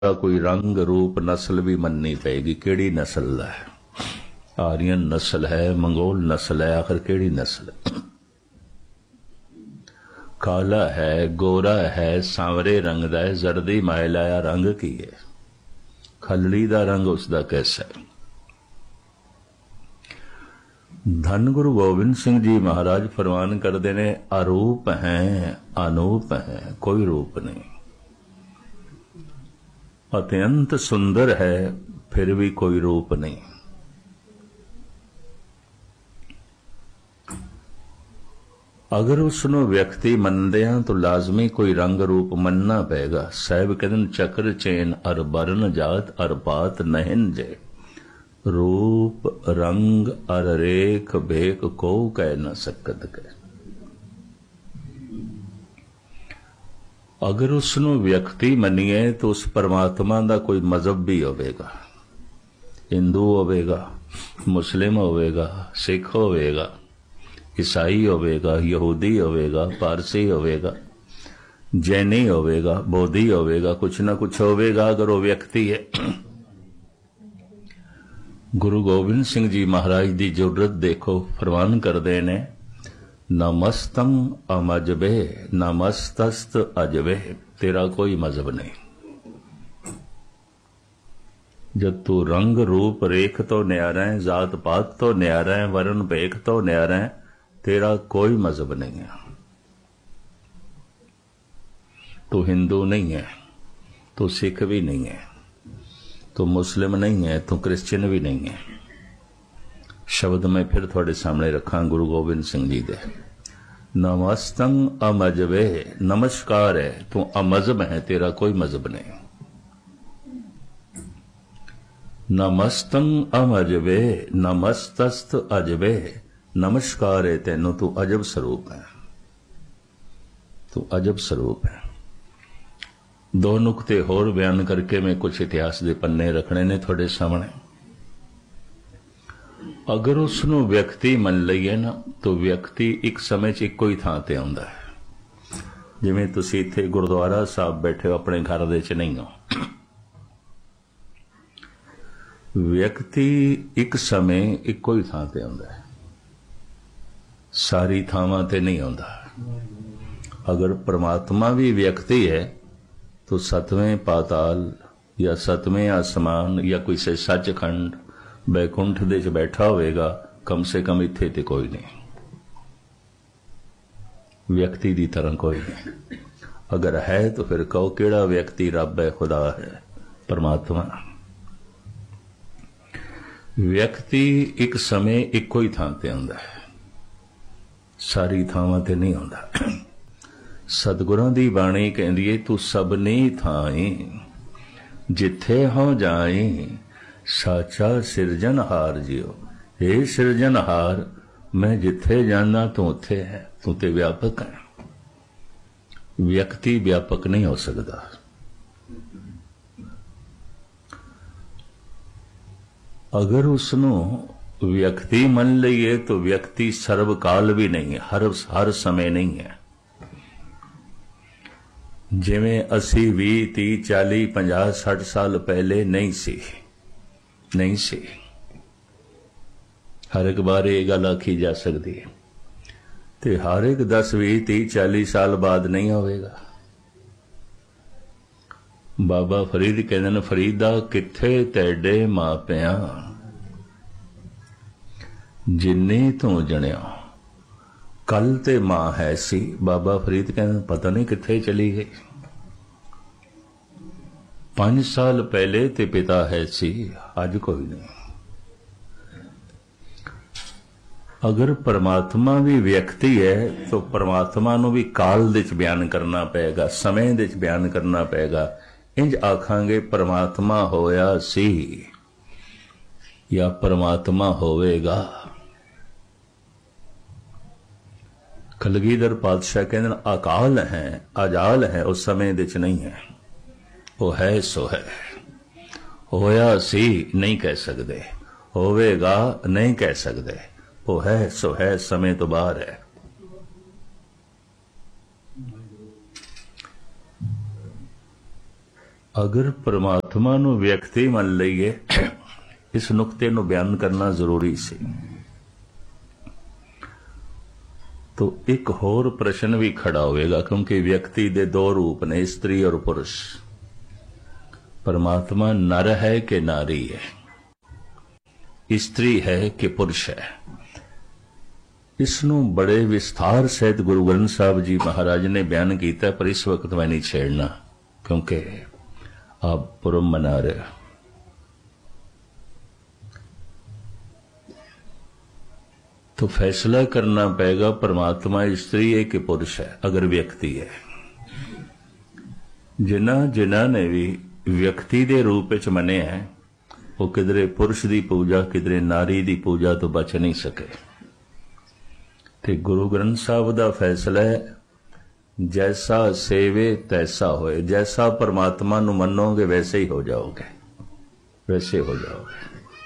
का कोई रंग रूप नस्ल भी मननी पेगी। केड़ी नस्ल है? आर्यन नस्ल है, मंगोल नस्ल है, आखिर केड़ी नस्ल? काला है, गोरा है, सांवरे रंग दा है, जर्दी मायल आया रंग की है? खलड़ी दा रंग उसका कैसा है? धन गुरु गोबिंद सिंह जी महाराज फरमान करते ने, अरूप हैं अनूप हैं, कोई रूप नहीं। अत्यंत सुंदर है फिर भी कोई रूप नहीं। अगर उसनों व्यक्ति मनदे हैं तो लाजमी कोई रंग रूप मनना पेगा। साहब कहते चक्र चैन अर बरन जात अर पात नहिन जे, रूप रंग अर रेख भेक को कह न सकत के। अगर उसनों व्यक्ति मनिए तो उस परमात्मा का कोई मजहब भी होवेगा। हिंदू होवेगा, मुस्लिम होवेगा, सिख होवेगा, ईसाई होवेगा, यहूदी होवेगा, पारसी होवेगा, जैनी होवेगा, बौद्धि होवेगा, कुछ ना कुछ होवेगा अगर वो व्यक्ति है। गुरु गोबिंद सिंह जी महाराज की जरूरत देखो, फरमान करते ने, नमस्तम अमजबे नमस्तस्त अजबे, तेरा कोई मजहब नहीं। जब तू रंग रूप रेख तो न्यारा है, जात पात तो न्यारा है, वर्ण भेख तो न्यारा है, तेरा कोई मजहब नहीं है। तू हिंदू नहीं है, तू सिख भी नहीं है, तू मुस्लिम नहीं है, तू क्रिश्चियन भी नहीं है। शब्द मैं फिर थोड़े सामने रखा गुरु गोबिंद सिंह जी दे। नमस्तं अमजबे, नमस्कार है, तू अमजब है, तेरा कोई मजहब नहीं। नमस्तं अमजबे नमस्तस्त अजबे, नमस्कार है तेनों, तू अजब स्वरूप है, तू अजब स्वरूप है। दो नुकते होर बयान करके मैं कुछ इतिहास के पन्ने रखने ने थोड़े सामने। अगर उसनों व्यक्ति मन लईए ना तो व्यक्ति एक समय च इको ही थां ते आउंदा है। जिवें तुसीं इत्थे गुरुद्वारा साहब बैठे हो, अपने घर दे च नहीं हो। व्यक्ति एक समय इको ही थां ते आउंदा है, सारी थावां ते नहीं आउंदा। अगर परमात्मा भी व्यक्ति है तो सतवें पाताल या सतवें आसमान या कोई से सचखंड बैकुंठ दे च बैठा होएगा, कम से कम इत्थे ते कोई नहीं, व्यक्ति दी तरह कोई नहीं। अगर है तो फिर कहो केड़ा व्यक्ति रब है, खुदा है, परमात्मा। व्यक्ति एक समय इको ही थां ते आउंदा है, सारी थावां ते नहीं आउंदा। सतगुरां दी बाणी कहंदी है, तू सबनी थाई जिथे हो जाई, साचा सिरजनहार जियो। हे सिरजनहार, मैं जिथे जाना तू उथे है, तू ते व्यापक है। व्यक्ति व्यापक नहीं हो सकता। अगर उसनों व्यक्ति मन लईए तो व्यक्ति सर्वकाल भी नहीं है, हर समय नहीं है। जिवें 80 20 30 40 50 60 साल पहले नहीं सी। हर एक बार ये गल आखी जा सकती है, ते हर एक 10 20 30 40 साल बाद नहीं होवेगा। बाबा फरीद कहते हैं, फरीदा किथे तेडे मापिया जिन्नी तू जणिया, कल ते मां है सी। बाबा फरीद कहते पता नहीं किथे चली गई। 5 साल पहले ते पिता है सी, आज कोई नहीं। अगर परमात्मा भी व्यक्ति है तो परमात्मा नूं भी काल दे च बयान करना पेगा, समय दे च बयान करना पेगा। इंज आखांगे परमात्मा होया सी या परमात्मा होवेगा। कलगीधर पातशाह कहते अकाल है अजाल है, उस समय दे च नहीं है, वो है सो है। होया सी नहीं कह सकते, होवेगा नहीं कह सकते, वो है सो है, समय तो बाहर है। अगर परमात्मा नूं व्यक्ति मान लईए, इस नुकते नूं बयान करना जरूरी सी। तो एक होर प्रश्न भी खड़ा होएगा, क्योंकि व्यक्ति दे दो रूप ने, स्त्री और पुरुष। परमात्मा नर है कि नारी है, स्त्री है कि पुरुष है? इसनों बड़े विस्तार सहित गुरु ग्रंथ साहब जी महाराज ने बयान किया, पर इस वक्त मैं नहीं छेड़ना, क्योंकि आप पुरम मना रहे हो। तो फैसला करना पड़ेगा, परमात्मा स्त्री है कि पुरुष है, अगर व्यक्ति है। जिन्हां ने भी व्यक्ति दे रूप च मने है, वो किधरे पुरुष की पूजा, किधरे नारी की पूजा तो बच नहीं सके। ते गुरु ग्रंथ साहब का फैसला है, जैसा सेवे तैसा होए। जैसा परमात्मा नूं मनोगे वैसे ही हो जाओगे, वैसे हो जाओगे।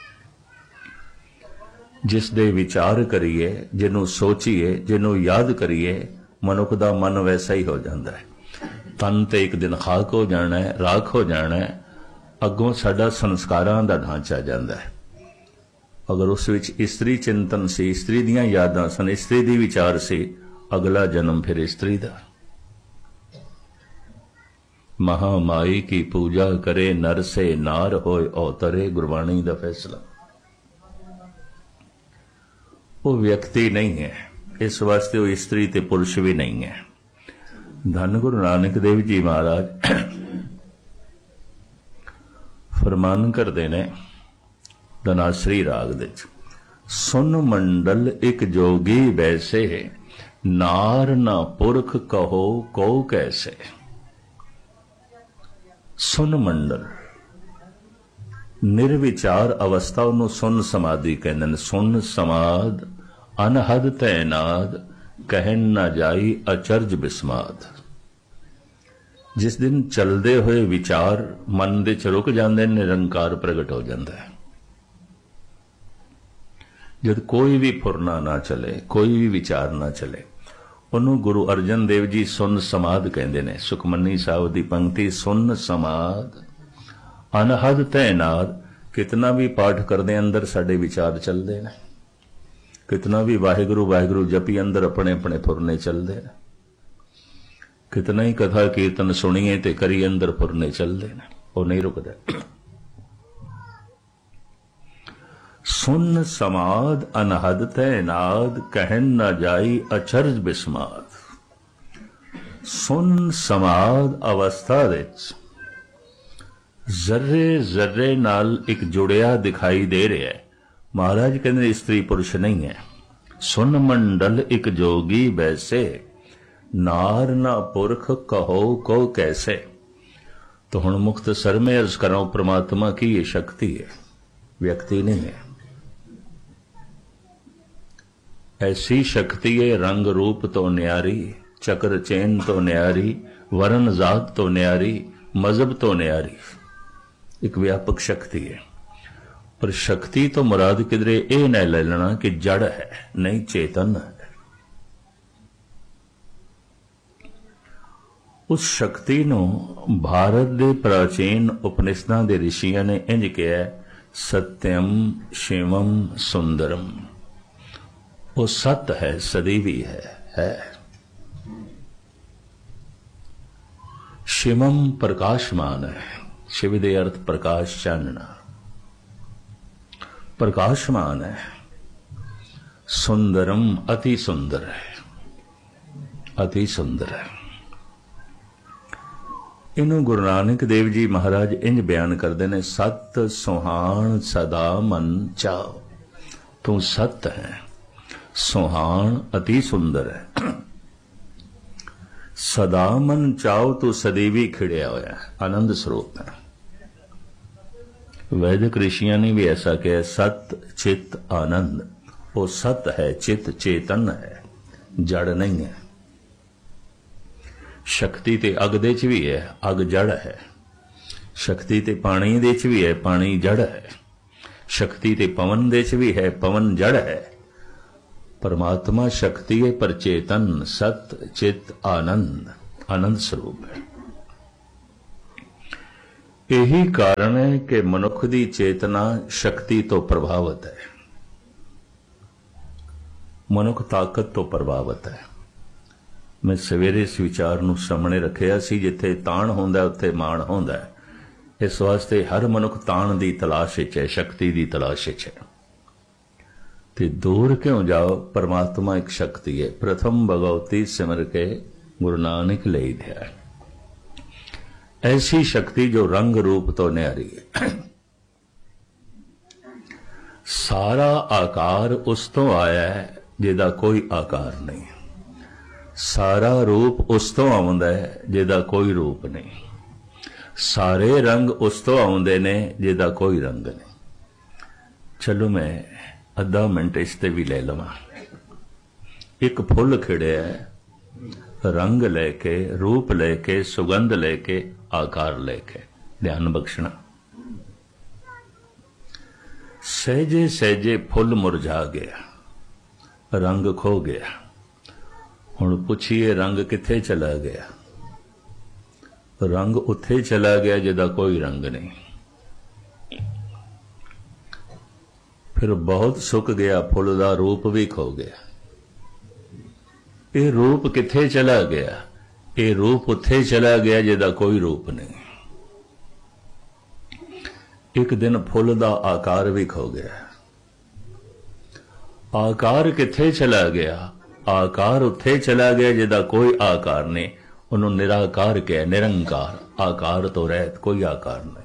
जिस दे विचार करिए, जिन्हों सोचीए, जिन्हों याद करिए, मनुख दा मन वैसा ही हो जाता है। तन ते एक दिन खाक हो जाना है, राख हो जाना है, अगों साडा संस्कारां दा ढांचा जाता है। अगर उस विच स्त्री चिंतन सी, स्त्री दियां यादां सन, स्त्री दी विचार सी, अगला जन्म फिर स्त्री दा। महामाई की पूजा करे, नर से नार होए अवतरे, गुरबाणी दा फैसला। वो व्यक्ति नहीं है, इस वास्ते वो स्त्री ते पुरुष भी नहीं है। धन गुरु नानक देव जी महाराज फरमान करते ने धनाश्री राग दे, सुन मंडल एक जोगी वैसे, नार ना पुरख कहो को कैसे। सुन मंडल निर्विचार अवस्था उन्होंने सुन समाधि कहते हैं। सुन समाध अनहद तैनाद, कहन न जाई अचरज बिस्माद। जिस दिन चलते हुए विचार मन दे च रुक जाते, निरंकार प्रगट हो जाता है। जब कोई भी फुरना ना चले, कोई भी विचार ना चले, उन्होंने गुरु अर्जन देव जी सुन समाध कहते हैं। सुखमनी साहब की पंक्ति, सुन समाध अनहद तैनाद। कितना भी पाठ करते अंदर साडे विचार चलते हैं, कितना भी वाहिगुरु वाहिगुरु जपी अंदर अपने अपने फुरने चलते हैं, कितना ही कथा कीर्तन सुनिए ते करी अंदर फुरने चलते हैं, वो नहीं रुकता। सुन समाध अनहद तैनाद, कहन न जाई अचरज बिस्माद। सुन समाध अवस्था विच जर्रे जर्रे नाल एक जुड़िया दिखाई दे रहा है। महाराज कहते स्त्री पुरुष नहीं है। सुन मंडल एक जोगी वैसे, नार ना पुरख कहो को कैसे। तो हुण मुख्तसर में अर्ज करा, परमात्मा की ये शक्ति है, व्यक्ति नहीं है। ऐसी शक्ति है, रंग रूप तो न्यारी, चक्र चैन तो न्यारी, वर्ण जात तो न्यारी, मजहब तो न्यारी। एक व्यापक शक्ति है। पर शक्ति तो मुराद किधरे ये न ले लेना कि जड़ है, नहीं चेतन है। उस शक्ति नू भारत दे प्राचीन उपनिषदां दे ऋषियां ने इंज कहा, सत्यम शिवम सुंदरम। वो सत है, सदैवी है। शिवम प्रकाशमान है। शिव दे अर्थ प्रकाश, चानना, प्रकाशमान है। सुंदरम अति सुंदर है, अति सुंदर है। इनू गुरु नानक देव जी महाराज इंज बयान करते ने, सत सुहान सदा मन चाओ। तू सत है, सुहान अति सुंदर है, सदा मन चाओ तू सदैवी खिड़िया होया है, आनंद स्वरूप है। वैदिक ऋषियों ने भी ऐसा कहा, सत चित आनंद। वो सत है, चित चेतन है, जड़ नहीं है। शक्ति ते अग दे च भी है, अग जड़ है। शक्ति ते पानी दे च भी है, पानी जड़ है। शक्ति ते पवन दे च भी है, पवन जड़ है। परमात्मा शक्ति है पर चेतन, सत चित आनंद, आनंद स्वरूप है। यही कारण है कि मनुख की चेतना शक्ति तो प्रभावित है, मनुख ताकत तो प्रभावित है। मैं सवेरे इस विचार नूं सामने रखिया सी, जिथे ताण होंदा उत्थे माण होंदा है। इस वास्ते हर मनुख ताण की तलाश विच है, शक्ति की तलाश विच है। ते दूर क्यों जाओ, परमात्मा एक शक्ति है। प्रथम भगवती सिमर के गुरु नानक ले दिया, ऐसी शक्ति जो रंग रूप तो न्यारी है। सारा आकार उस तो आया है जिहदा कोई आकार नहीं, सारा रूप उस तो आउंदा है जिहदा कोई रूप नहीं, सारे रंग उस तो आउंदे ने जिहदा कोई रंग नहीं। चलो मैं अद्धा मिनट इस ते भी ले लवां। एक फुल खिड़िया है, रंग लेके, रूप लेके, सुगंध लेके, आकार लेके, ध्यान बख्शना। सहजे सहजे फुल मुरझा गया, रंग खो गया। हुण पुछिए रंग किथे चला गया? रंग उत्थे चला गया जिहदा कोई रंग नहीं। फिर बहुत सुक गया, फुल दा रूप भी खो गया। ये रूप किथे चला गया? ये रूप उत्थे चला गया जिहदा कोई रूप नहीं। एक दिन फुल दा आकार भी खो गया। आकार किथे चला गया? आकार उत्थे चला गया जिहदा कोई आकार नहीं। उन्होंने निराकार कहा, निरंकार। आकार तो रहत, कोई आकार नहीं।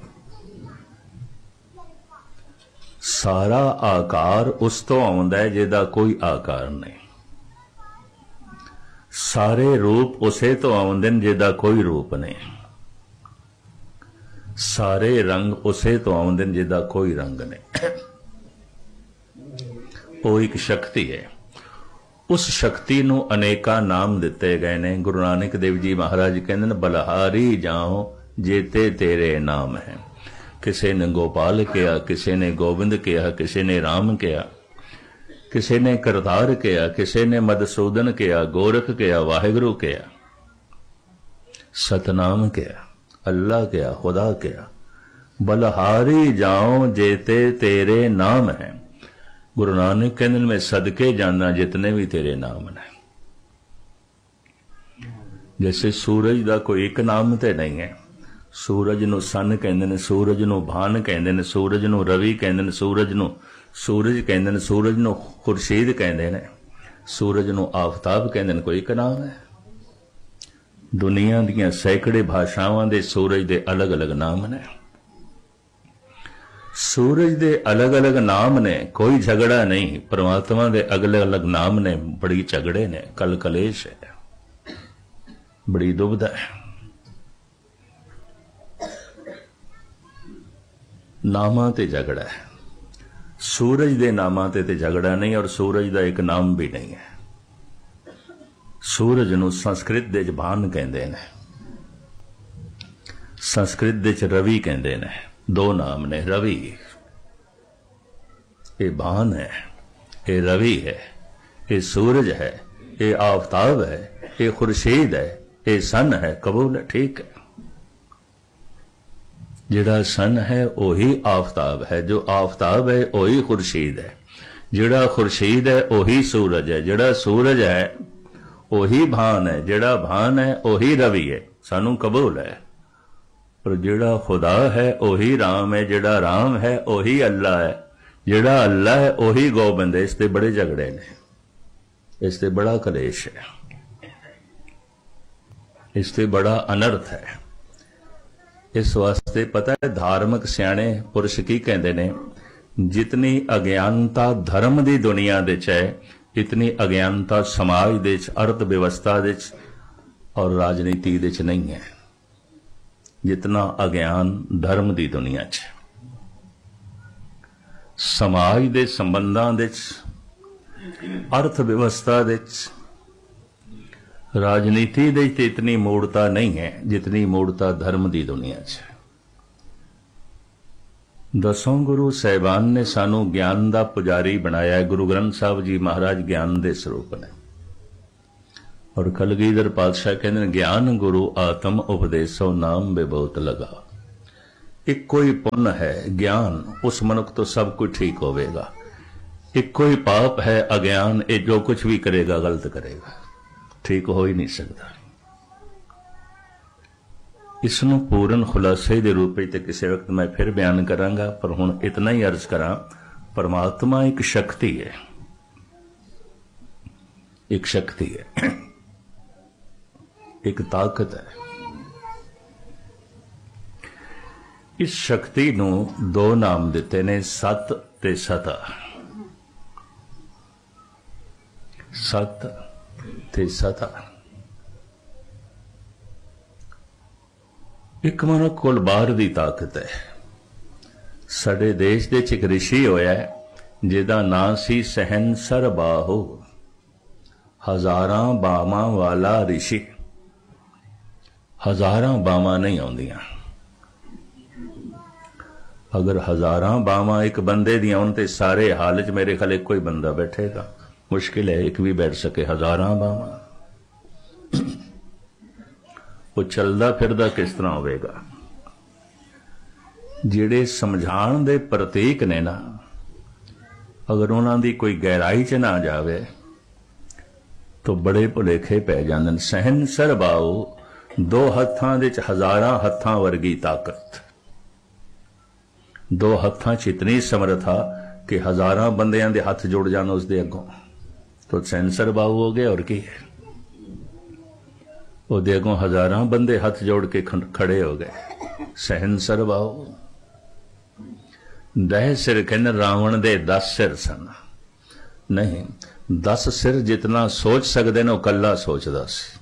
सारा आकार उस तो आउंदा है जिहदा कोई आकार नहीं, सारे रूप उसे तो आउंदे ने जिहदा कोई रूप नहीं, सारे रंग उसे तो आउंदे ने जिहदा कोई रंग नहीं। वो एक शक्ति है। उस शक्ति नूं अनेका नाम दिते गए ने। गुरु नानक देव जी महाराज कहंदे ने, बलहारी जाओ जेते तेरे नाम है। किसी ने गोपाल किया, किसी ने गोविंद किया, किसी ने राम किया, किसी ने करतार किया, किसी ने मधुसूदन किया, गोरख किया, वाहिगुरु किया, सतनाम किया, अल्लाह किया, खुदा किया। बलहारी जाओ जेते तेरे नाम है। गुरु नानक कहते मैं सदके जाना जितने भी तेरे नाम ने। जैसे सूरज का कोई एक नाम तो नहीं है। सूरज नूं सन कहंदे ने, सूरज नूं भान कहंदे ने, सूरज नूं रवि कहंदे ने, सूरज नूं सूरज कहंदे ने, सूरज नूं खुर्शीद कहंदे ने, सूरज नूं आफताब कहंदे ने। कोई एक नाम है? दुनिया दीयां सैकड़े भाषावां दे सूरज दे अलग अलग नाम ने। सूरज दे अलग अलग नाम ने, कोई झगड़ा नहीं। परमात्मा दे अलग अलग नाम ने, बड़ी झगड़े ने, कल कलेश है, बड़ी दुविधा है। नामां ते झगड़ा है। सूरज दे नामां ते झगड़ा नहीं, और सूरज दा एक नाम भी नहीं है। सूरज नूं संस्कृत दे च भान कहंदे ने, संस्कृत दे च रवि कहंदे ने। दो नाम ने। रवि ये भान है, ये रवि है, ये सूरज है, ये आफताब है, ये खुर्शीद है, ये सन है। कबूल है, ठीक है। जिहड़ा सन है वही आफताब है, जो आफताब है वही खुर्शीद है, जिहड़ा खुर्शीद है वही सूरज है, जिहड़ा सूरज है वही भान है, जिहड़ा भान है वही रवि है। सानू कबूल है। पर जिहड़ा खुदा है वही राम है, जिहड़ा राम है वही अल्लाह है, जिहड़ा अल्लाह है वही गोबिंद है। इसते बड़े झगड़े ने, इसते बड़ा कलेश है, इसते बड़ा अनर्थ है। इस वास्ते पता है धार्मिक सियाणे पुरुष की कहते ने, जितनी अज्ञानता धर्म की दुनिया दे है, इतनी अज्ञानता समाज दे, अर्थ व्यवस्था दे और राजनीति दे नहीं है। जितना अज्ञान धर्म की दुनिया च, समाज दे संबंधां दे, अर्थ व्यवस्था दे, राजनीति दे इतनी मूढ़ता नहीं है जितनी मूढ़ता धर्म की दुनिया च। दसों गुरु साहिबान ने सानू ज्ञान का पुजारी बनाया है। गुरु ग्रंथ साहब जी महाराज ज्ञान के स्वरूप ने, और कलगीधर पातशाह कहते हैं, ज्ञान गुरु आत्म उपदेशो नाम बेबोत लगा। ਇੱਕੋ ਹੀ ਪੁੰਨ ਹੈ ਗਿਆਨ, ਉਸ ਮਨੁੱਖ ਤੋਂ ਸਭ ਕੁਝ ਠੀਕ ਹੋਵੇਗਾ। ਇੱਕੋ ਹੀ ਪਾਪ ਹੈ ਅਗਿਆਨ, ਇਹ ਜੋ ਕੁਝ ਵੀ ਕਰੇਗਾ ਗਲਤ ਕਰੇਗਾ, ਠੀਕ ਹੋ ਹੀ ਨਹੀਂ ਸਕਦਾ। ਇਸ ਨੂੰ ਪੂਰਨ ਖੁਲਾਸੇ ਦੇ ਰੂਪ ਵਿੱਚ ਤੇ ਕਿਸੇ ਵਕਤ ਮੈਂ ਫਿਰ ਬਿਆਨ ਕਰਾਂਗਾ, ਪਰ ਹੁਣ ਇਤਨਾ ਹੀ ਅਰਜ਼ ਕਰਾਂ, ਪਰਮਾਤਮਾ ਇੱਕ ਸ਼ਕਤੀ ਹੈ, ਇੱਕ ਸ਼ਕਤੀ ਹੈ, ਇੱਕ ਤਾਕਤ ਹੈ। ਇਸ ਸ਼ਕਤੀ ਨੂੰ ਦੋ ਨਾਮ ਦਿੱਤੇ ਨੇ, ਸਤ ਤੇ ਸਤਾ। ਸਤ ਤੇ ਸਤਾ। ਇੱਕ ਮਨੁੱਖ ਕੋਲ ਬਾਹਰ ਦੀ ਤਾਕਤ ਹੈ। ਸਾਡੇ ਦੇਸ਼ ਦੇ ਵਿੱਚ ਇੱਕ ਰਿਸ਼ੀ ਹੋਇਆ ਜਿਹਦਾ ਨਾਂ ਸੀ ਸਹਿਨਸਰ ਬਾਹੂ, ਹਜ਼ਾਰਾਂ ਬਾਵਾਂ ਵਾਲਾ ਰਿਸ਼ੀ। ਹਜ਼ਾਰਾਂ ਬਾਵਾਂ ਨਹੀਂ ਆਉਂਦੀਆਂ। ਅਗਰ ਹਜ਼ਾਰਾਂ ਬਾਵਾਂ ਇੱਕ ਬੰਦੇ ਦੀਆਂ ਹੋਣ ਤੇ ਸਾਰੇ ਹਾਲ 'ਚ ਮੇਰੇ ਖਿਆਲ ਇੱਕੋ ਹੀ ਬੰਦਾ ਬੈਠੇਗਾ। ਮੁਸ਼ਕਿਲ ਹੈ ਇੱਕ ਵੀ ਬੈਠ ਸਕੇ। ਹਜ਼ਾਰਾਂ ਬਾਵਾਂ, ਉਹ ਚੱਲਦਾ ਫਿਰਦਾ ਕਿਸ ਤਰ੍ਹਾਂ ਹੋਵੇਗਾ? ਜਿਹੜੇ ਸਮਝਾਉਣ ਦੇ ਪ੍ਰਤੀਕ ਨੇ ਨਾ, ਅਗਰ ਉਹਨਾਂ ਦੀ ਕੋਈ ਗਹਿਰਾਈ 'ਚ ਨਾ ਜਾਵੇ ਤਾਂ ਬੜੇ ਭੁਲੇਖੇ ਪੈ ਜਾਂਦੇ ਨੇ। ਸਹਿਨਸਰ ਬਾਹੂ, ਦੋ ਹੱਥਾਂ ਦੇ 'ਚ ਹਜ਼ਾਰਾਂ ਹੱਥਾਂ ਵਰਗੀ ਤਾਕਤ, ਦੋ ਹੱਥਾਂ 'ਚ ਇਤਨੀ ਸਮਰੱਥਾ ਕਿ ਹਜ਼ਾਰਾਂ ਬੰਦਿਆਂ ਦੇ ਹੱਥ ਜੁੜ ਜਾਣ ਉਸਦੇ ਅੱਗੋਂ, ਤਾਂ ਸਹਿਨਸਰ ਬਾਹੂ ਹੋ ਗਏ। ਔਰ ਕੀ ਹੈ? ਉਹਦੇ ਅੱਗੋਂ ਹਜ਼ਾਰਾਂ ਬੰਦੇ ਹੱਥ ਜੋੜ ਕੇ ਖੜੇ ਹੋ ਗਏ। ਸਹਿਨਸਰ ਬਾਹੂ। 10 ਸਿਰ ਕਹਿੰਦੇ ਰਾਵਣ ਦੇ 10 ਸਿਰ ਸਨ। ਨਹੀਂ, 10 ਸਿਰ ਜਿਤਨਾ ਸੋਚ ਸਕਦੇ ਨੇ ਉਹ ਕੱਲਾ ਸੋਚਦਾ ਸੀ।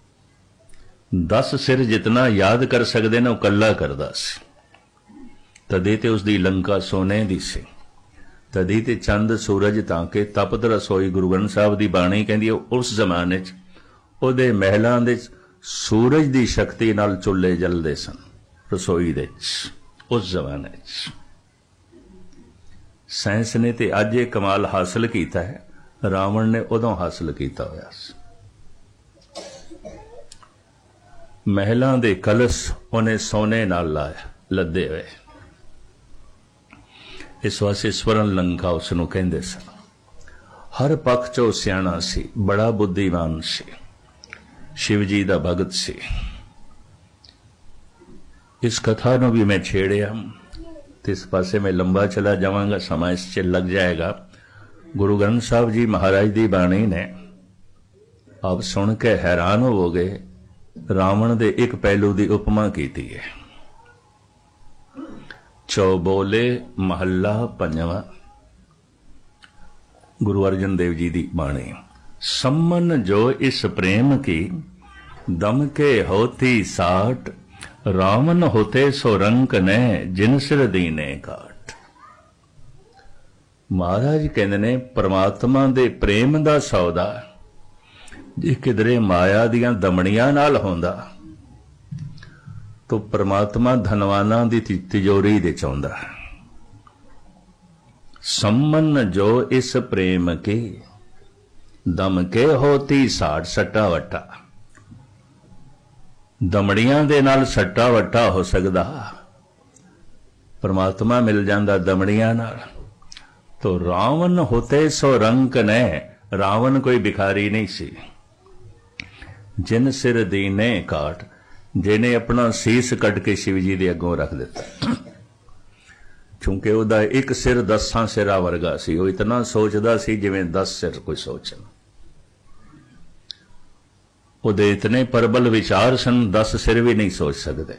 10 ਸਿਰ ਜਿਤਨਾ ਯਾਦ ਕਰ ਸਕਦੇ ਨੇ ਉਹ ਕੱਲਾ ਕਰਦਾ ਸੀ। ਤਦੇ ਤੇ ਉਸਦੀ ਲੰਕਾ ਸੋਨੇ ਦੀ ਸੀ। ਤਦੀ ਤੇ ਚੰਦ ਸੂਰਜ ਤਾਂ ਕਿ ਤਪਤ ਰਸੋਈ। ਗੁਰੂ ਗ੍ਰੰਥ ਸਾਹਿਬ ਦੀ ਬਾਣੀ ਕਹਿੰਦੀ ਉਸ ਜ਼ਮਾਨੇ 'ਚ ਉਹਦੇ ਮਹਿਲਾਂ ਦੇ ਸੂਰਜ ਦੀ ਸ਼ਕਤੀ ਨਾਲ ਚੁੱਲ੍ਹੇ ਜਲਦੇ ਸਨ ਰਸੋਈ ਦੇ 'ਚ, ਉਸ ਜ਼ਮਾਨੇ 'ਚ। ਸਾਇੰਸ ਨੇ ਤੇ ਅੱਜ ਇਹ ਕਮਾਲ ਹਾਸਲ ਕੀਤਾ ਹੈ, ਰਾਵਣ ਨੇ ਉਦੋਂ ਹਾਸਲ ਕੀਤਾ ਹੋਇਆ ਸੀ। ਮਹਿਲਾਂ ਦੇ ਕਲਸ਼ ਉਹਨੇ ਸੋਨੇ ਨਾਲ ਲਾਇਆ, ਲੱਦੇ ਹੋਏ। ਇਸ ਵਾਸਤੇ ਸਵਰਨ ਲੰਕਾ ਉਸ ਨੂੰ ਕਹਿੰਦੇ ਸਨ। ਹਰ ਪੱਖ 'ਚੋਂ ਸਿਆਣਾ ਸੀ, ਬੜਾ ਬੁੱਧੀਮਾਨ ਸੀ, ਸ਼ਿਵ ਜੀ ਦਾ ਭਗਤ ਸੀ। ਇਸ ਕਥਾ ਨੂੰ ਵੀ ਮੈਂ ਛੇੜਿਆ ਤੇ ਇਸ ਪਾਸੇ ਮੈਂ ਲੰਬਾ ਚਲਾ ਜਾਵਾਂਗਾ, ਸਮਾਂ ਇਸ 'ਚ ਲੱਗ ਜਾਏਗਾ। ਗੁਰੂ ਗ੍ਰੰਥ ਸਾਹਿਬ ਜੀ ਮਹਾਰਾਜ ਦੀ ਬਾਣੀ ਨੇ ਆਪ ਸੁਣ ਕੇ ਹੈਰਾਨ ਹੋਵੋਗੇ, ਰਾਵਣ ਦੇ ਇੱਕ ਪਹਿਲੂ ਦੀ ਉਪਮਾ ਕੀਤੀ ਹੈ। ਚੌਬੋਲੇ ਮਹੱਲਾ ਪੰਜਵਾਂ, ਗੁਰੂ ਅਰਜਨ ਦੇਵ ਜੀ ਦੀ ਬਾਣੀ। सम्मन जो इस प्रेम की दम के होती साठ, रावण होते सो रंक ने जिन सिर दीने काट। महाराज कहते ने परमात्मा दे प्रेम दा सौदा जे किधरे माया दियां दमड़ियां नाल होंदा तो परमात्मा धनवाना दी तिजोरी दे चाहुंदा। सम्मन जो इस प्रेम की दम के होती साठ, सट्टा वट्टा। दमड़ियां दे नाल सट्टा वट्टा हो सकदा, परमात्मा मिल जांदा दमड़ियां नाल। तो रावण होते सो रंक ने, रावण कोई भिखारी नहीं सी। जिन सिर दीने काट, जिन्हें अपना सीस कट के शिव जी दे अगों रख दिता। क्योंकि ਉਹਦਾ एक सिर 10 सिरा वर्गा सी। ਉਹ इतना सोचदा सी जिवें 10 सिर कोई सोचन। ਉਹਦੇ इतने प्रबल विचार सन, 10 सिर भी नहीं सोच सकते।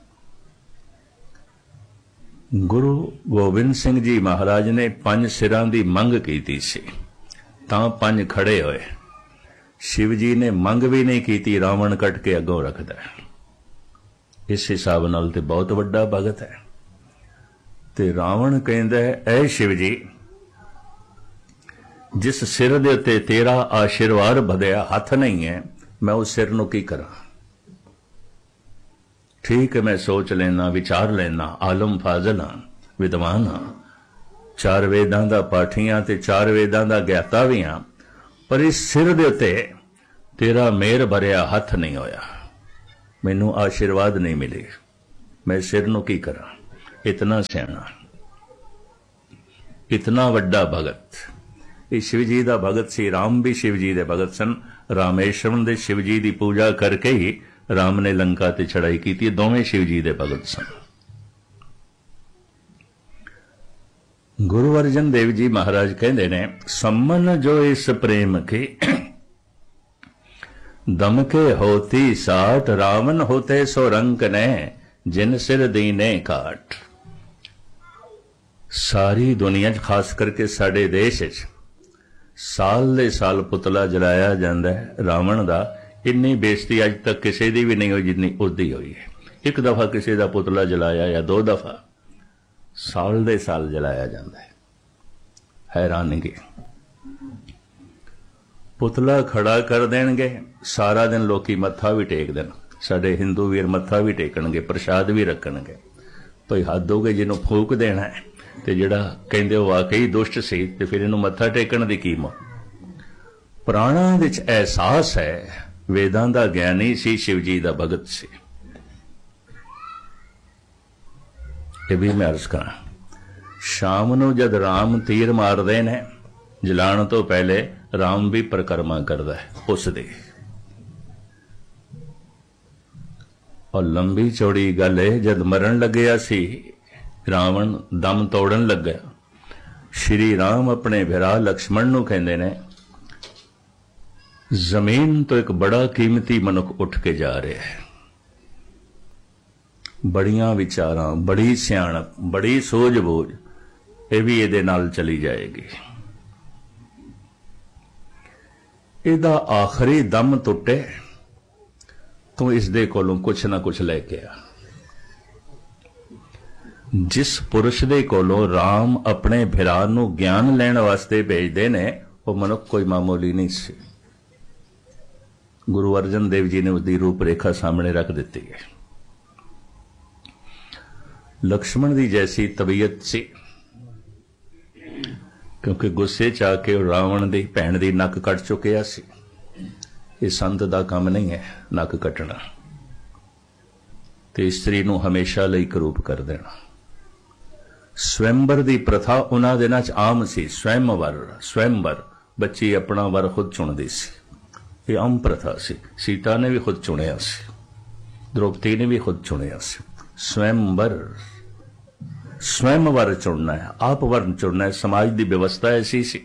गुरु गोबिंद सिंह जी महाराज ने 5 सिरां दी मंग कीती सी, तां 5 खड़े होए। शिव जी ने मंग भी नहीं कीती, रावण कट के अगों रखदा। इस हिसाब नाल ते बहुत वड्डा भगत है। ते रावण कहंदा है, ऐ शिव जी, जिस सिर दे उत्ते तेरा आशीर्वाद बधिया हथ नहीं है, मैं उस सिर नूं की करा। ठीक है, मैं सोच लेना, विचार लेना, आलम फाजल हाँ, विद्वान हाँ, 4 वेदां दा पाठी हाँ ते 4 वेदां दा ज्ञाता भी हाँ, पर इस सिर दे उत्ते तेरा मेहर भरिया हथ नहीं होया, मैनू आशीर्वाद नहीं मिले, मैं सिर नूं की करा। इतना सियाणा, इतना वड्डा भगत। ये शिव जी का भगत सी। राम भी शिव जी के भगत सन। रामेश्वरम दे शिव जी की पूजा करके ही राम ने लंका ते चढ़ाई की। दोवें शिव जी के भगत सन। गुरु अर्जन देव जी महाराज कहते ने, सम्मन जो इस प्रेम के दम के होती साठ, रावण होते सो रंक ने जिन सिर दीने काट। सारी दुनिया खास करके साडे देश साल दे साल पुतला जलाया जाता है रावण का। इन्नी बेइज्जती अज तक किसी की भी नहीं हुई जिन्नी उसकी हुई है। एक दफा किसी का पुतला जलाया या दो दफा, साल दे साल जलाया जाता है। हैरानगी। पुतला खड़ा कर देंगे, सारा दिन लोकी मत्था भी टेक देन। साडे हिंदू वीर मत्था भी टेकणगे, प्रसाद भी रखणगे। भाई हद हो गई, जिन्हों फूक देना है ते जिहड़ा कहंदे हो वाकई दुष्ट सी ते फिर इहनूं मत्था टेकण दी की मो। प्राणां विच एहसास है, वेदां दा ज्ञानी सी, शिव जी दा भगत सी। ये भी मैं अर्ज करा, शाम नूं जद राम तीर मारदे ने, जलाण तो पहले राम भी परिक्रमा करदा है उस दी। और लंबी चौड़ी गल है, जद मरण लग्या सी रावण, दम तोड़न लगा, श्री राम अपने भिरा लक्ष्मण नूं कहंदे ने, जमीन तो एक बड़ा कीमती मनुख उठ के जा रहा है। बड़ियां विचारां, बड़ी सियाणप, बड़ी सूझबूझ, ये भी इहदे नाल चली जाएगी। इहदा आखिरी दम टुटे तो इसदे कोलों कुछ ना कुछ लैके आ। जिस पुरुष दे कोलों राम अपने भिरा नूं ज्ञान लैण वास्ते भेजदे ने, वो मनुख कोई मामूली नहीं सी। गुरु अर्जन देव जी ने उसकी रूपरेखा सामने रख दी है। लक्ष्मण की जैसी तबीयत सी, क्योंकि गुस्से च आके रावण की भैन की नक कट चुकिया सी। ये संत का काम नहीं है नक कटना, ते स्त्री नूं हमेशा लई करूप कर देना। स्वयंवर की प्रथा उन्हां दिनां च आम सी। स्वयंवर बच्ची अपना वर खुद चुनदी सी। ये आम प्रथा सी। सीता ने भी खुद चुनिया सी, द्रौपदी ने भी खुद चुनिया सी। स्वयं वर चुनना है, आप वर्ण चुनना है। समाज की व्यवस्था ऐसी सी।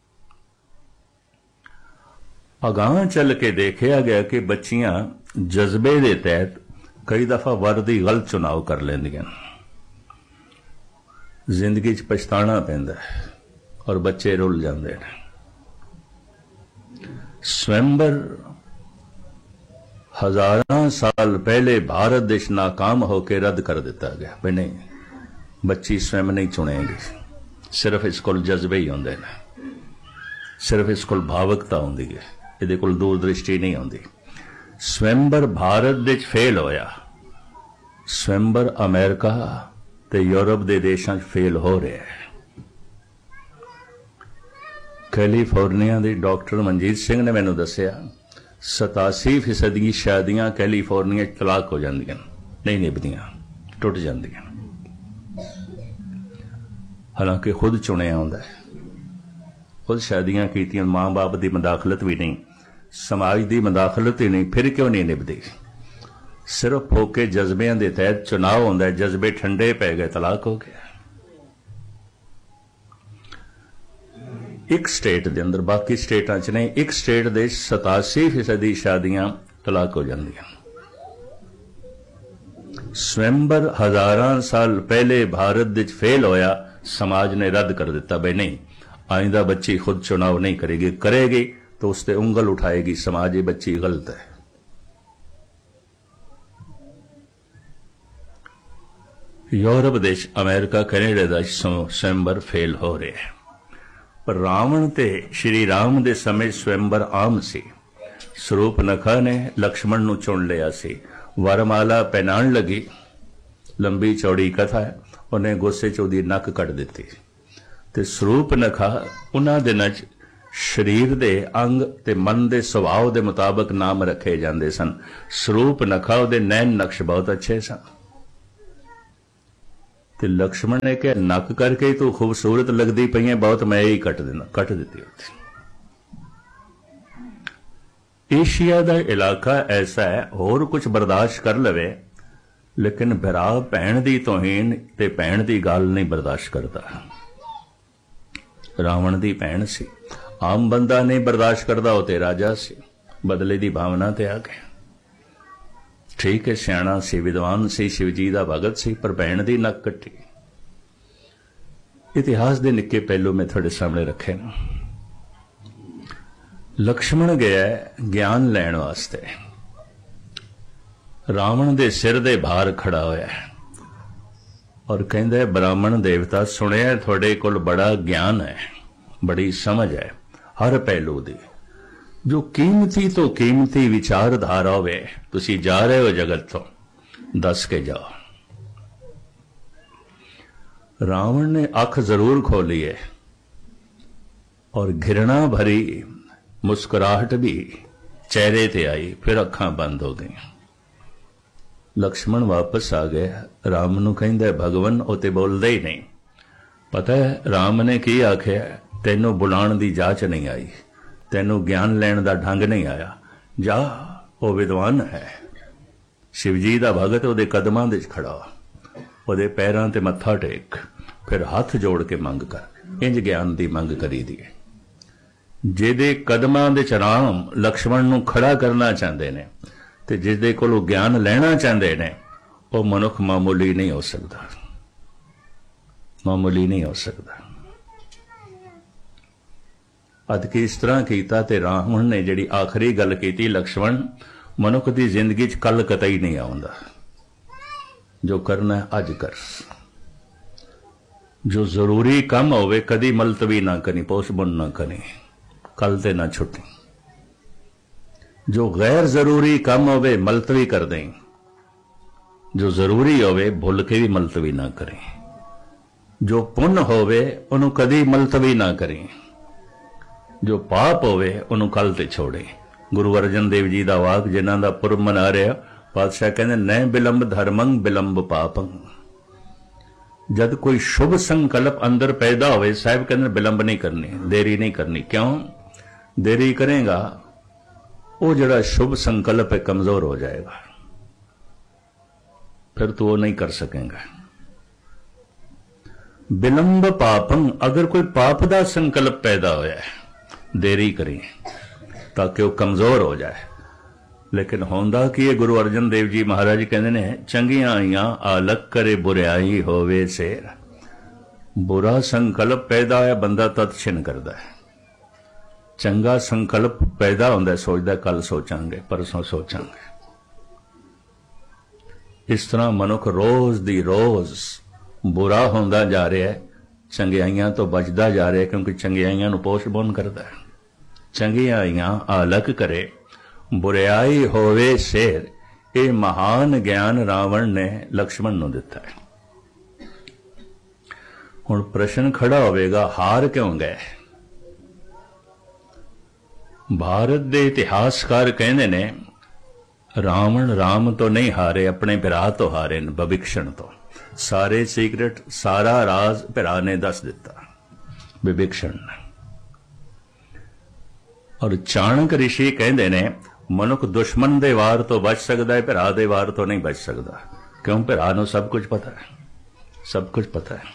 अगां चल के देखा गया कि बच्चियां जज्बे के तहत कई दफा वर की गलत चुनाव कर लेंदियां। जिंदगी च पछताना पैंदा है और बच्चे रुल जाते हैं। स्वयंवर हजारां साल पहले भारत देश नाकाम होकर रद्द कर दिता गया। भाई नहीं, बच्ची स्वयं नहीं चुनेगी। सिर्फ इस कोल जज्बे ही होंदे ने, सिर्फ इस कोल भावुकता होंदी है, इहदे कोल दूरदृष्टि नहीं होंदी। स्वयंवर भारत विच फेल होया, स्वयंवर अमेरिका ते यूरोप के देशों फेल हो रहा है। कैलीफोर्निया के डॉक्टर मनजीत सिंह ने मैनू दसिया 87% शादियां कैलीफोर्निया तलाक हो जांदियां, नहीं निभदियां, टुट जांदियां। हालांकि खुद चुनिया होंदा है, खुद शादियां कीतियां, मां बाप की मदाखलत भी नहीं, समाज की मदाखलत ही नहीं, फिर क्यों नहीं निभदी? सिर्फ फोके जज्बियां के तहत चुनाव होंदा है। जज्बे ठंडे पै गए, तलाक हो गया। एक स्टेट के अंदर, बाकी स्टेटां च नहीं, एक स्टेट दे 87% शादियां तलाक हो जांदियां। स्वयंवर हजारां साल पहले भारत विच फेल होया, समाज ने रद्द कर दिता। भाई नहीं, आइंदा बच्ची खुद चुनाव नहीं करेगी, करेगी तो उसते उंगल उठाएगी समाज, ये बच्ची गलत है। यूरोप देश, अमेरिका, कनेडा का स्वयंवर फेल हो रहे हैं। पर रावण ते श्री राम दे समय स्वयंवर आम सी। स्वरूपनखा ने लक्ष्मण नूं चुन लिया सी, वरमाला पहनाण लगी। लंबी चौड़ी कथा है, उन्हें गुस्से च उहदी नक कट दिती। ते स्वरूपनखा उन्हां दिनां च शरीर दे अंग ते मन दे सुभाव दे मुताबक नाम रखे जाते सन। स्वरूपनखा उहदे नैन नक्श बहुत अच्छे सन। ਤੇ ਲਕਸ਼ਮਣ ਨੇ ਕਿਹਾ ਨੱਕ ਕਰਕੇ ਤੂੰ ਖੂਬਸੂਰਤ ਲੱਗਦੀ ਪਈ ਹੈ ਬਹੁਤ, ਮੈਂ ਹੀ ਕੱਟ ਦਿੱਤੀ ਉੱਥੇ। ਏਸ਼ੀਆ ਦਾ ਇਲਾਕਾ ਐਸਾ ਹੈ ਹੋਰ ਕੁਝ ਬਰਦਾਸ਼ਤ ਕਰ ਲਵੇ, ਲੇਕਿਨ ਭਰਾ ਭੈਣ ਦੀ ਤੋਹੀਨ ਤੇ ਭੈਣ ਦੀ ਗੱਲ ਨਹੀਂ ਬਰਦਾਸ਼ਤ ਕਰਦਾ। ਰਾਵਣ ਦੀ ਭੈਣ ਸੀ, ਆਮ ਬੰਦਾ ਨਹੀਂ ਬਰਦਾਸ਼ਤ ਕਰਦਾ, ਉਹ ਤੇ ਰਾਜਾ ਸੀ, ਬਦਲੇ ਦੀ ਭਾਵਨਾ ਤੇ ਆ ਗਿਆ। ਠੀਕ ਹੈ, ਸਿਆਣਾ ਸੀ, ਵਿਦਵਾਨ ਸੀ, ਸ਼ਿਵਜੀ ਦਾ ਭਗਤ ਸੀ, ਪਰ ਭੈਣ ਦੀ ਨੱਕ ਕੱਟੀ। ਇਤਿਹਾਸ ਦੇ ਨਿੱਕੇ ਪਹਿਲੂ ਮੈਂ ਤੁਹਾਡੇ ਸਾਹਮਣੇ ਰੱਖੇ ਨਾ। ਲਕਸ਼ਮਣ ਗਿਆ ਗਿਆਨ ਲੈਣ ਵਾਸਤੇ, ਰਾਵਣ ਦੇ ਸਿਰ ਦੇ ਭਾਰ ਖੜਾ ਹੋਇਆ ਔਰ ਕਹਿੰਦਾ ਬ੍ਰਾਹਮਣ ਦੇਵਤਾ, ਸੁਣਿਆ ਤੁਹਾਡੇ ਕੋਲ ਬੜਾ ਗਿਆਨ ਹੈ, ਬੜੀ ਸਮਝ ਹੈ ਹਰ ਪਹਿਲੂ ਦੀ, ਜੋ ਕੀਮਤੀ ਤੋਂ ਕੀਮਤੀ ਵਿਚਾਰਧਾਰਾ ਹੋਵੇ, ਤੁਸੀਂ ਜਾ ਰਹੇ ਹੋ ਜਗਤ ਤੋਂ, ਦੱਸ ਕੇ ਜਾਓ। ਰਾਵਣ ਨੇ ਅੱਖ ਜ਼ਰੂਰ ਖੋਲੀ ਹੈ ਔਰ ਘਿਰਣਾ ਭਰੀ ਮੁਸਕਰਾਹਟ ਵੀ ਚਿਹਰੇ ਤੇ ਆਈ, ਫਿਰ ਅੱਖਾਂ ਬੰਦ ਹੋ ਗਈਆਂ। ਲਕਸ਼ਮਣ ਵਾਪਸ ਆ ਗਏ, ਰਾਮ ਨੂੰ ਕਹਿੰਦਾ ਭਗਵਾਨ, ਉਹ ਤੇ ਬੋਲਦਾ ਹੀ ਨਹੀਂ। ਪਤਾ ਹੈ ਰਾਮ ਨੇ ਕੀ ਆਖਿਆ? ਤੈਨੂੰ ਬੁਲਾਉਣ ਦੀ ਜਾਚ ਨਹੀਂ ਆਈ, ਤੈਨੂੰ ਗਿਆਨ ਲੈਣ ਦਾ ਢੰਗ ਨਹੀਂ ਆਇਆ, ਜਾ, ਉਹ ਵਿਦਵਾਨ ਹੈ, ਸ਼ਿਵਜੀ ਦਾ ਭਗਤ, ਉਹਦੇ ਕਦਮਾਂ ਦੇ ਖੜਾ, ਉਹਦੇ ਪੈਰਾਂ ਤੇ ਮੱਥਾ ਟੇਕ, ਫਿਰ ਹੱਥ ਜੋੜ ਕੇ ਮੰਗ ਕਰ। ਇੰਜ ਗਿਆਨ ਦੀ ਮੰਗ ਕਰੀ ਦੀ ਹੈ। ਜਿਹਦੇ ਕਦਮਾਂ ਦੇ ਰਾਮ ਲਕਸ਼ਮਣ ਨੂੰ ਖੜਾ ਕਰਨਾ ਚਾਹੁੰਦੇ ਨੇ ਤੇ ਜਿਹਦੇ ਕੋਲੋਂ ਗਿਆਨ ਲੈਣਾ ਚਾਹੁੰਦੇ ਨੇ, ਉਹ ਮਨੁੱਖ ਮਾਮੂਲੀ ਨਹੀਂ ਹੋ ਸਕਦਾ, ਮਾਮੂਲੀ ਨਹੀਂ ਹੋ ਸਕਦਾ। ਅਦ ਕਿ ਇਸ ਤਰ੍ਹਾਂ ਕੀਤਾ ਤੇ ਰਾਵਣ ਨੇ ਜਿਹੜੀ ਆਖਰੀ ਗੱਲ ਕੀਤੀ, ਲਕਸ਼ਮਣ, ਮਨੁੱਖ ਦੀ ਜ਼ਿੰਦਗੀ 'ਚ ਕੱਲ ਕਤਈ ਨਹੀਂ ਆਉਂਦਾ, ਜੋ ਕਰਨਾ ਅੱਜ ਕਰ, ਜੋ ਜ਼ਰੂਰੀ ਕੰਮ ਹੋਵੇ ਕਦੀ ਮਲਤਵੀ ਨਾ ਕਰੀ, ਪੋਸਟਪੋਨ ਨਾ ਕਰੀ, ਕੱਲ ਤੇ ਨਾ ਛੁੱਟੀ। ਜੋ ਗੈਰ ਜ਼ਰੂਰੀ ਕੰਮ ਹੋਵੇ ਮਲਤਵੀ ਕਰ ਦੇਂ, ਜੋ ਜ਼ਰੂਰੀ ਹੋਵੇ ਭੁੱਲ ਕੇ ਵੀ ਮਲਤਵੀ ਨਾ ਕਰੇ। ਜੋ ਪੁੰਨ ਹੋਵੇ ਉਹਨੂੰ ਕਦੀ ਮਲਤਵੀ ਨਾ ਕਰੇ, ਜੋ ਪਾਪ ਹੋਵੇ ਉਹਨੂੰ ਕੱਲ ਤੇ ਛੋੜੇ। ਗੁਰੂ ਅਰਜਨ ਦੇਵ ਜੀ ਦਾ ਵਾਕ, ਜਿਨ੍ਹਾਂ ਦਾ ਪੁਰਬ ਮਨਾ ਰਿਹਾ, ਪਾਤਸ਼ਾਹ ਕਹਿੰਦੇ ਨੈ ਬਿਲੰਬ ਧਰਮੰ ਬਿਲੰਬ ਪਾਪੰ। ਜਦ ਕੋਈ ਸ਼ੁਭ ਸੰਕਲਪ ਅੰਦਰ ਪੈਦਾ ਹੋਵੇ, ਸਾਹਿਬ ਕਹਿੰਦੇ ਬਿਲੰਬ ਨਹੀਂ ਕਰਨੀ, ਦੇਰੀ ਨਹੀਂ ਕਰਨੀ। ਕਿਉਂ ਦੇਰੀ ਕਰੇਗਾ? ਉਹ ਜਿਹੜਾ ਸ਼ੁਭ ਸੰਕਲਪ ਹੈ ਕਮਜ਼ੋਰ ਹੋ ਜਾਏਗਾ, ਫਿਰ ਤੂੰ ਉਹ ਨਹੀਂ ਕਰ ਸਕੇਗਾ। ਬਿਲੰਬ ਪਾਪੰ, ਅਗਰ ਕੋਈ ਪਾਪ ਦਾ ਸੰਕਲਪ ਪੈਦਾ ਹੋਇਆ ਹੈ, ਦੇਰੀ ਕਰੀ ਤਾਂ ਕਿ ਉਹ ਕਮਜ਼ੋਰ ਹੋ ਜਾਏ। ਲੇਕਿਨ ਹੁੰਦਾ ਕੀ ਹੈ? ਗੁਰੂ ਅਰਜਨ ਦੇਵ ਜੀ ਮਹਾਰਾਜ ਕਹਿੰਦੇ ਨੇ, ਚੰਗੀਆਂ ਆਈਆਂ ਆਲਕ ਕਰੇ ਬੁਰਿਆਈ ਹੋਵੇ ਸੇਰ। ਬੁਰਾ ਸੰਕਲਪ ਪੈਦਾ ਹੋਇਆ, ਬੰਦਾ ਤਤ ਛਿਨ ਕਰਦਾ ਹੈ। ਚੰਗਾ ਸੰਕਲਪ ਪੈਦਾ ਹੁੰਦਾ, ਸੋਚਦਾ ਕੱਲ ਸੋਚਾਂਗੇ, ਪਰਸੋਂ ਸੋਚਾਂਗੇ। ਇਸ ਤਰ੍ਹਾਂ ਮਨੁੱਖ ਰੋਜ਼ ਦੀ ਰੋਜ਼ ਬੁਰਾ ਹੁੰਦਾ ਜਾ ਰਿਹਾ ਹੈ, ਚੰਗਿਆਈਆਂ ਤੋਂ ਬਚਦਾ ਜਾ ਰਿਹਾ, ਕਿਉਂਕਿ ਚੰਗਿਆਈਆਂ ਨੂੰ ਪੋਸਟਪੋਨ ਕਰਦਾ ਹੈ। ਚੰਗੀਆਂ ਆਈਆਂ ਆਲਕ ਕਰੇ ਬੁਰਿਆਈ ਹੋਵੇ ਸ਼ੇਰ। ਇਹ ਮਹਾਨ ਗਿਆਨ ਰਾਵਣ ਨੇ ਲਕਸ਼ਮਣ ਨੂੰ ਦਿੱਤਾ ਹੈ। ਹੁਣ ਪ੍ਰਸ਼ਨ ਖੜਾ ਹੋਵੇਗਾ, ਹਾਰ ਕਿਉਂ ਗਏ? ਭਾਰਤ ਦੇ ਇਤਿਹਾਸਕਾਰ ਕਹਿੰਦੇ ਨੇ, ਰਾਵਣ ਰਾਮ ਤੋਂ ਨਹੀਂ ਹਾਰੇ, ਆਪਣੇ ਭਰਾ ਤੋਂ ਹਾਰੇ ਨੇ, ਵਿਭੀਸ਼ਣ ਤੋਂ। ਸਾਰੇ ਸੀਕ੍ਰੇਟ, ਸਾਰਾ ਰਾਜ਼ ਭਰਾ ਨੇ ਦੱਸ ਦਿੱਤਾ, ਵਿਭੀਸ਼ਣ ਨੇ। ਔਰ ਚਾਣਕ ਰਿਸ਼ੀ ਕਹਿੰਦੇ ਨੇ, ਮਨੁੱਖ ਦੁਸ਼ਮਣ ਦੇ ਵਾਰ ਤੋਂ ਬਚ ਸਕਦਾ ਹੈ, ਭਰਾ ਦੇ ਵਾਰ ਤੋਂ ਨਹੀਂ ਬਚ ਸਕਦਾ। ਕਿਉਂ? ਭਰਾ ਨੂੰ ਸਭ ਕੁਝ ਪਤਾ ਹੈ, ਸਭ ਕੁਝ ਪਤਾ ਹੈ।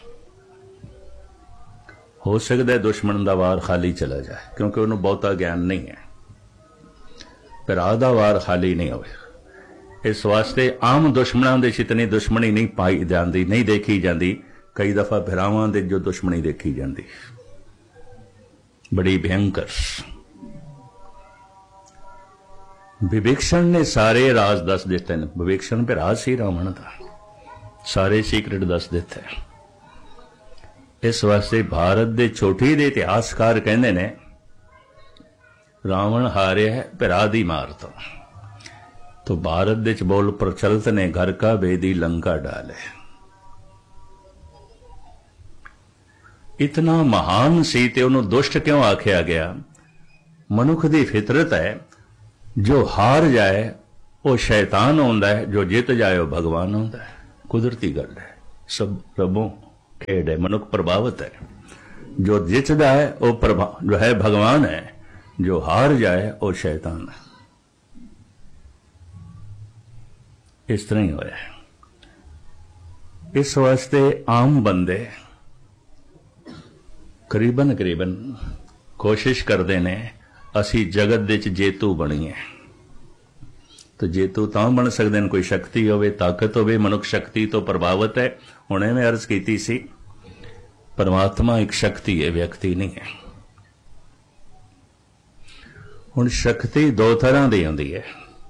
ਹੋ ਸਕਦਾ ਹੈ ਦੁਸ਼ਮਣ ਦਾ ਵਾਰ ਖਾਲੀ ਚਲਾ ਜਾਏ, ਕਿਉਂਕਿ ਉਹਨੂੰ ਬਹੁਤਾ ਗਿਆਨ ਨਹੀਂ ਹੈ। ਭਰਾ ਦਾ ਵਾਰ ਖਾਲੀ ਨਹੀਂ ਹੋਵੇ। ਇਸ ਵਾਸਤੇ ਆਮ ਦੁਸ਼ਮਣਾਂ ਦੇ ਇਤਨੀ ਦੁਸ਼ਮਣੀ ਨਹੀਂ ਪਾਈ ਜਾਂਦੀ, ਨਹੀਂ ਦੇਖੀ ਜਾਂਦੀ। ਕਈ ਦਫਾ ਭਰਾਵਾਂ ਦੇ ਜੋ ਦੁਸ਼ਮਣੀ ਦੇਖੀ ਜਾਂਦੀ, ਬੜੀ ਭਿਅੰਕਰ। ਵਿਭੀਸ਼ਣ ਨੇ ਸਾਰੇ ਰਾਜ਼ ਦੱਸ ਦਿੱਤੇ ਨੇ। ਵਿਭੀਸ਼ਣ ਭਰਾ ਸੀ ਰਾਵਣ ਦਾ, ਸਾਰੇ ਸੀਕ੍ਰੇਟ ਦੱਸ ਦਿੱਤੇ। ਇਸ ਵਾਸਤੇ ਭਾਰਤ ਦੇ ਛੋਟੀ ਦੇ ਇਤਿਹਾਸਕਾਰ ਕਹਿੰਦੇ ਨੇ, ਰਾਵਣ ਹਾਰਿਆ ਹੈ ਭਰਾ ਦੀ ਮਾਰ ਤੋਂ। तो भारत विच बोल प्रचलित ने, घर का बेदी लंका डाले। इतना महान सी ते उन्होंने दुष्ट क्यों आख्या गया? मनुख दी फितरत है, जो हार जाए वो शैतान होंदा है, जो जित जाए वो भगवान होंदा है। कुदरती गल है। सब रबों खेड है, मनुख प्रभावित है। जो जितदा है वो जो है भगवान है, जो हार जाए वो शैतान है। इस तरह ही होया। इस वास्ते आम बंदे करीबन कोशिश करते ने असी जगत दे च जेतू बणीए। तो जेतू तां बन सकते हैं कोई शक्ति होवे, ताकत होवे। मनुख शक्ति तो प्रभावित है। हुणे मैं अर्ज की सी, परमात्मा एक शक्ति है, व्यक्ति नहीं है। हुण शक्ति दो तरह की होंदी है।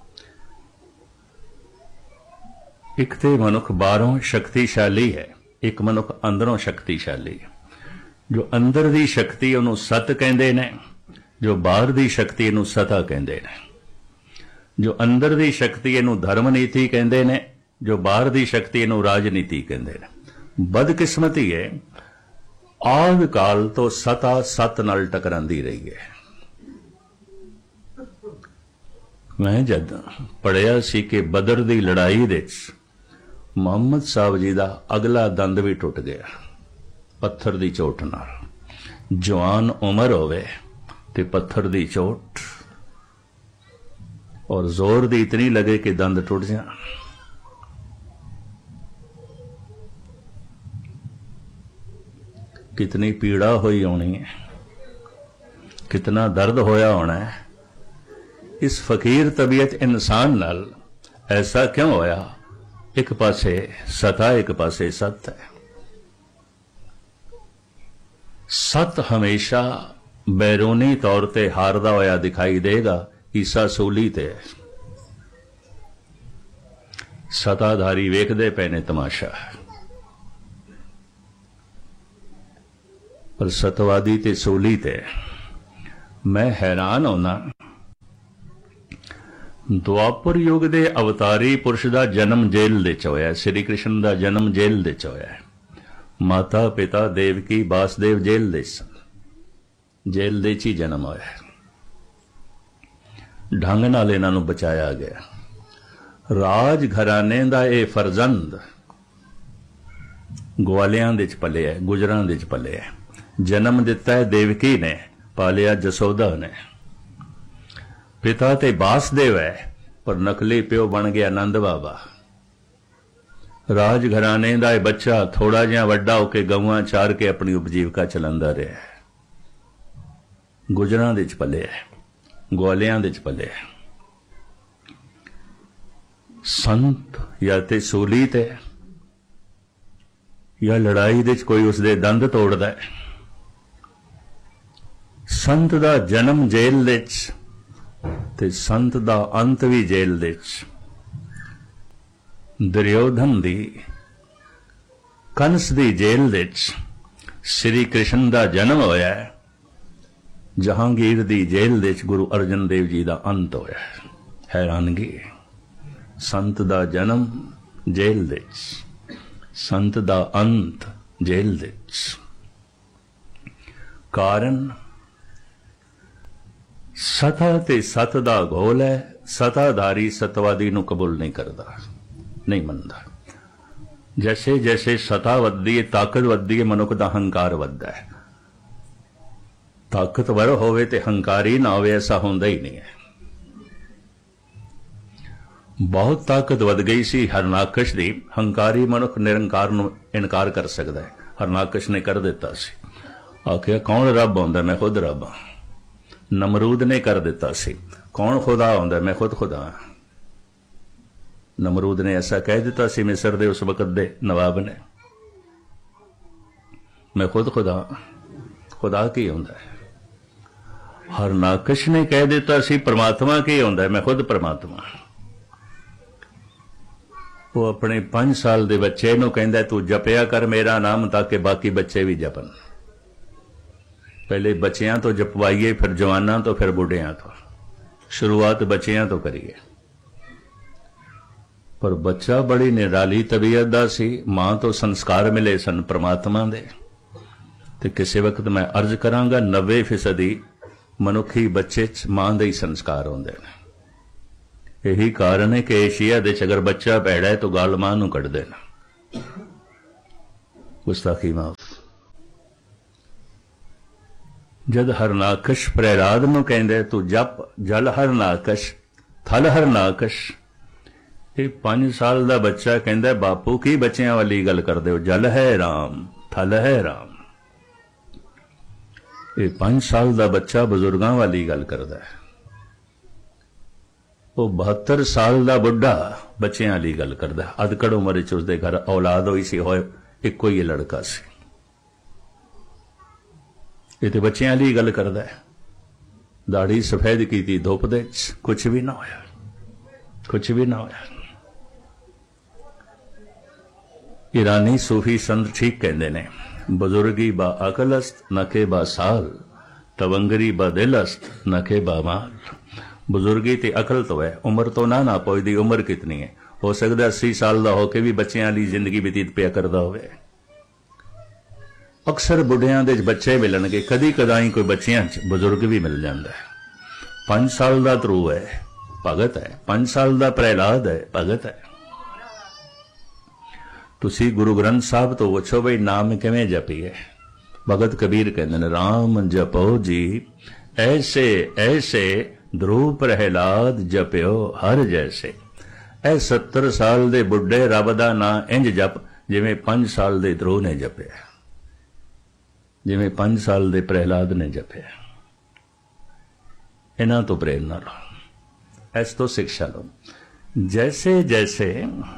एक तो मनुख बाहरों शक्तिशाली है, एक मनुख अंदरों शक्तिशाली है। जो अंदर की शक्ति उन्होंने सत कहते ने, जो बाहर की शक्ति इनू सता कहते ने। जो अंदर की शक्ति इनू धर्म नीति कहते ने, जो बाहर की शक्ति इनू राजनीति कहते ने। बदकिस्मती है, आद काल तो सता सत नाल टकरांदी रही है। मैं जद पढ़िया सी कि बदर की लड़ाई दे मुहम्मद साहब जी का अगला दंद भी टुट गया पत्थर की चोट नाल। जवान उम्र होवे ते पत्थर की चोट और जोर दी इतनी लगे कि दंद टुट जाए। कितनी पीड़ा हुई होनी है, कितना दर्द होया होना है। इस फकीर तबीयत इंसान नाल ऐसा क्यों होया? एक पासे सता, एक पासे सत है। सत हमेशा बैरूनी तौर ते हारदा होया दिखाई देगा। ईसा सूली ते सताधारी वेखदे पे ने तमाशा, पर सतवादी ते सूली ते मैं हैरान होना। द्वापर युग दे अवतारी पुरुष का जन्म जेल दे च होया। श्री कृष्ण का जन्म जेल दे च होया। माता पिता देवकी वासुदेव जेल दे सन, जेल दे च ही जन्म होया। ढंग नाल इन्हां नूं बचाया गया। राज घराने का यह फरजंद ग्वालियां दे च पलिया, गुजरां दे च पलिया। जन्म दिता है देवकी ने, पालिया जसोदा ने। पिता ते वासुदेव है, पर नकली प्यो बन गया नंद बाबा। राज घराने का यह बच्चा थोड़ा जिहा वड्डा होके गऊआं चार के अपनी उपजीविका चलांदा रहा। गुजरां दे च पलिया, ग्वालियां दे च पलिया। संत या ते सूली ते या लड़ाई दे च कोई उसदे दंद तोड़दा है। संत दा जन्म जेल दे च ते संत दा अंत भी जेल दे च। दुर्योधन दी कंस दी जेल दे च श्री कृष्ण दा जन्म होया है। जहांगीर दी जेल दे च गुरु अर्जन देव जी दा अंत होया है। हैरानगी, संत दा जन्म जेल दे च, संत दा अंत जेल दे च। कारण सता ते सत दा घोल है। सताधारी सतवादी नूं कबूल नहीं करता, नहीं मनता। जैसे जैसे सता वधदी है, ताकत वधदी है, मनुख दा हंकार वधदा है। ताकतवर होवे ते हंकारी ना होवे, ऐसा होंदा ही नहीं है। बहुत ताकत वध गई सी हरनाकश दी। हंकारी मनुख निरंकार नूं इनकार कर सकता है। हरनाकश ने कर दिता सी, आखिया कौन रब आउंदा, मैं खुद रब हां। नमरूद ने कर दिता सी, कौन खुदा आउंदा, मैं खुद खुदा हां। नमरूद ने ऐसा कह दिता सी मिस्र दे उस वक्त दे नवाब ने, मैं खुद खुदा। खुदा की हुंदा है? हरनाकश ने कह दिता सी परमात्मा की हुंदा है, मैं खुद परमात्मा। वो अपने 5 साल दे बच्चे नूं कहंदा तू जपिया कर मेरा नाम ताकि बाकी बच्चे भी जपन। पहले बच्चियां तो जपवाइए, फिर जवाना तो, फिर बुढ़ियां तो। शुरुआत बच्चियां तो करिए। पर बच्चा बड़ी निराली तबीयत दा सी। मां तो संस्कार मिले सन परमात्मा दे। ते किसी वक्त मैं अर्ज करांगा 90% मनुखी बच्चे च मां दे ही संस्कार होंदे ने। यही कारण है कि एशिया दे अगर बच्चा भैड़ा है तो गाल मां नूं कढ़दे ने। गुस्ताखी माफ। जद हरनाकश प्रहलाद नूं कहंदे तू जप जल हरनाकश थल हरनाकश, ये 5 साल का बच्चा कहंदा बापू की बच्चियां वाली गल करदे हो, जल है राम थल है राम। ये 5 साल का बच्चा बजुर्गों वाली गल करदा है, वो 72 साल का बुढ़ा बच्चों वाली गल करदा। अधकड़ उम्र च उसदे घर औलाद हुई सी, होए इक्को ही लड़का सी, ये तो बच्चों वाली गल करदा है। दाढ़ी सफेद की धुप दे कुछ भी ना होया, कुछ भी ना होया। ईरानी सूफी संत ठीक कहते ने, बुजुर्गी बा अकलस्त नखे बा साल, तवंगरी बा दिलस्त नखे बा माल। बुजुर्गी ते अकल तो है, उम्र तो ना पोईदी उम्र कितनी है। हो सकता 80 साल का होके भी बच्चों वाली जिंदगी व्यतीत पिया करता होवे। अक्सर बुढ़ियां दे बच्चे मिलणगे, कदी कदाई कोई बच्चियां च बुजुर्ग भी मिल जाता है। 5 साल का ध्रुव है भगत है, 5 साल का प्रहलाद है भगत है। तुसी गुरु ग्रंथ साहब तो पुछो बई नाम किवें जपीए। भगत कबीर कहते हैं राम जपो जी ऐसे ऐसे, ध्रुव प्रहलाद जप्यो हर जैसे। ऐ 70 साल दे बुढ़े रब दा नां इंज जप जिवें 5 साल दे ध्रुव ने जपिया, जिवें 5 साल दे प्रहलाद ने जपिया। इन्हां तो प्रेरणा लो, इस तो शिक्षा लो। जैसे जैसे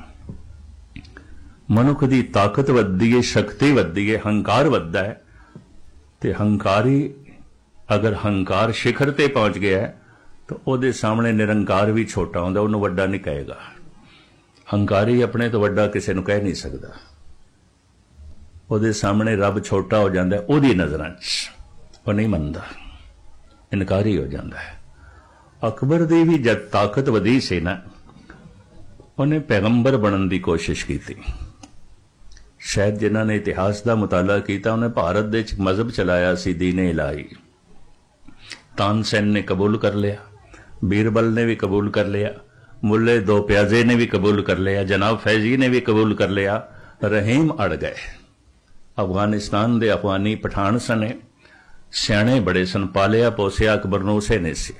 मनुख की ताकत वधदी है, शक्ति वधदी है, हंकार वधदा है, ते हंकारी अगर हंकार शिखर ते पहुंच गया है तो ਉਹਦੇ सामने निरंकार भी छोटा होंदा, ਉਹਨੂੰ ਵੱਡਾ नहीं कहेगा। हंकारी अपने तो ਵੱਡਾ किसी ਨੂੰ कह नहीं सकता, ਉਹਦੇ सामने रब छोटा हो जाता है, ਉਹਦੀ नज़रां 'ਚ ਉਹ नहीं मनदा, इनकारी हो जाता है। अकबर दी भी जब ताकत वधी सी ना, उन्हें पैगंबर बनने की कोशिश की थी। शायद जिन्हों ने इतिहास का मुताला किया उन्हें भारत दे मजहब चलाया सी दीन इलाही। तानसेन ने कबूल कर लिया, बीरबल ने भी कबूल कर लिया, मुल्ले दो प्याजे ने भी कबूल कर लिया, जनाब फैजी ने भी कबूल कर लिया। रहीम अड़ गए। अफगानिस्तान दे अफगानी पठान सने, सियाणे बड़े सन, पालिया पोसिया अकबर नूं उसे ने सी।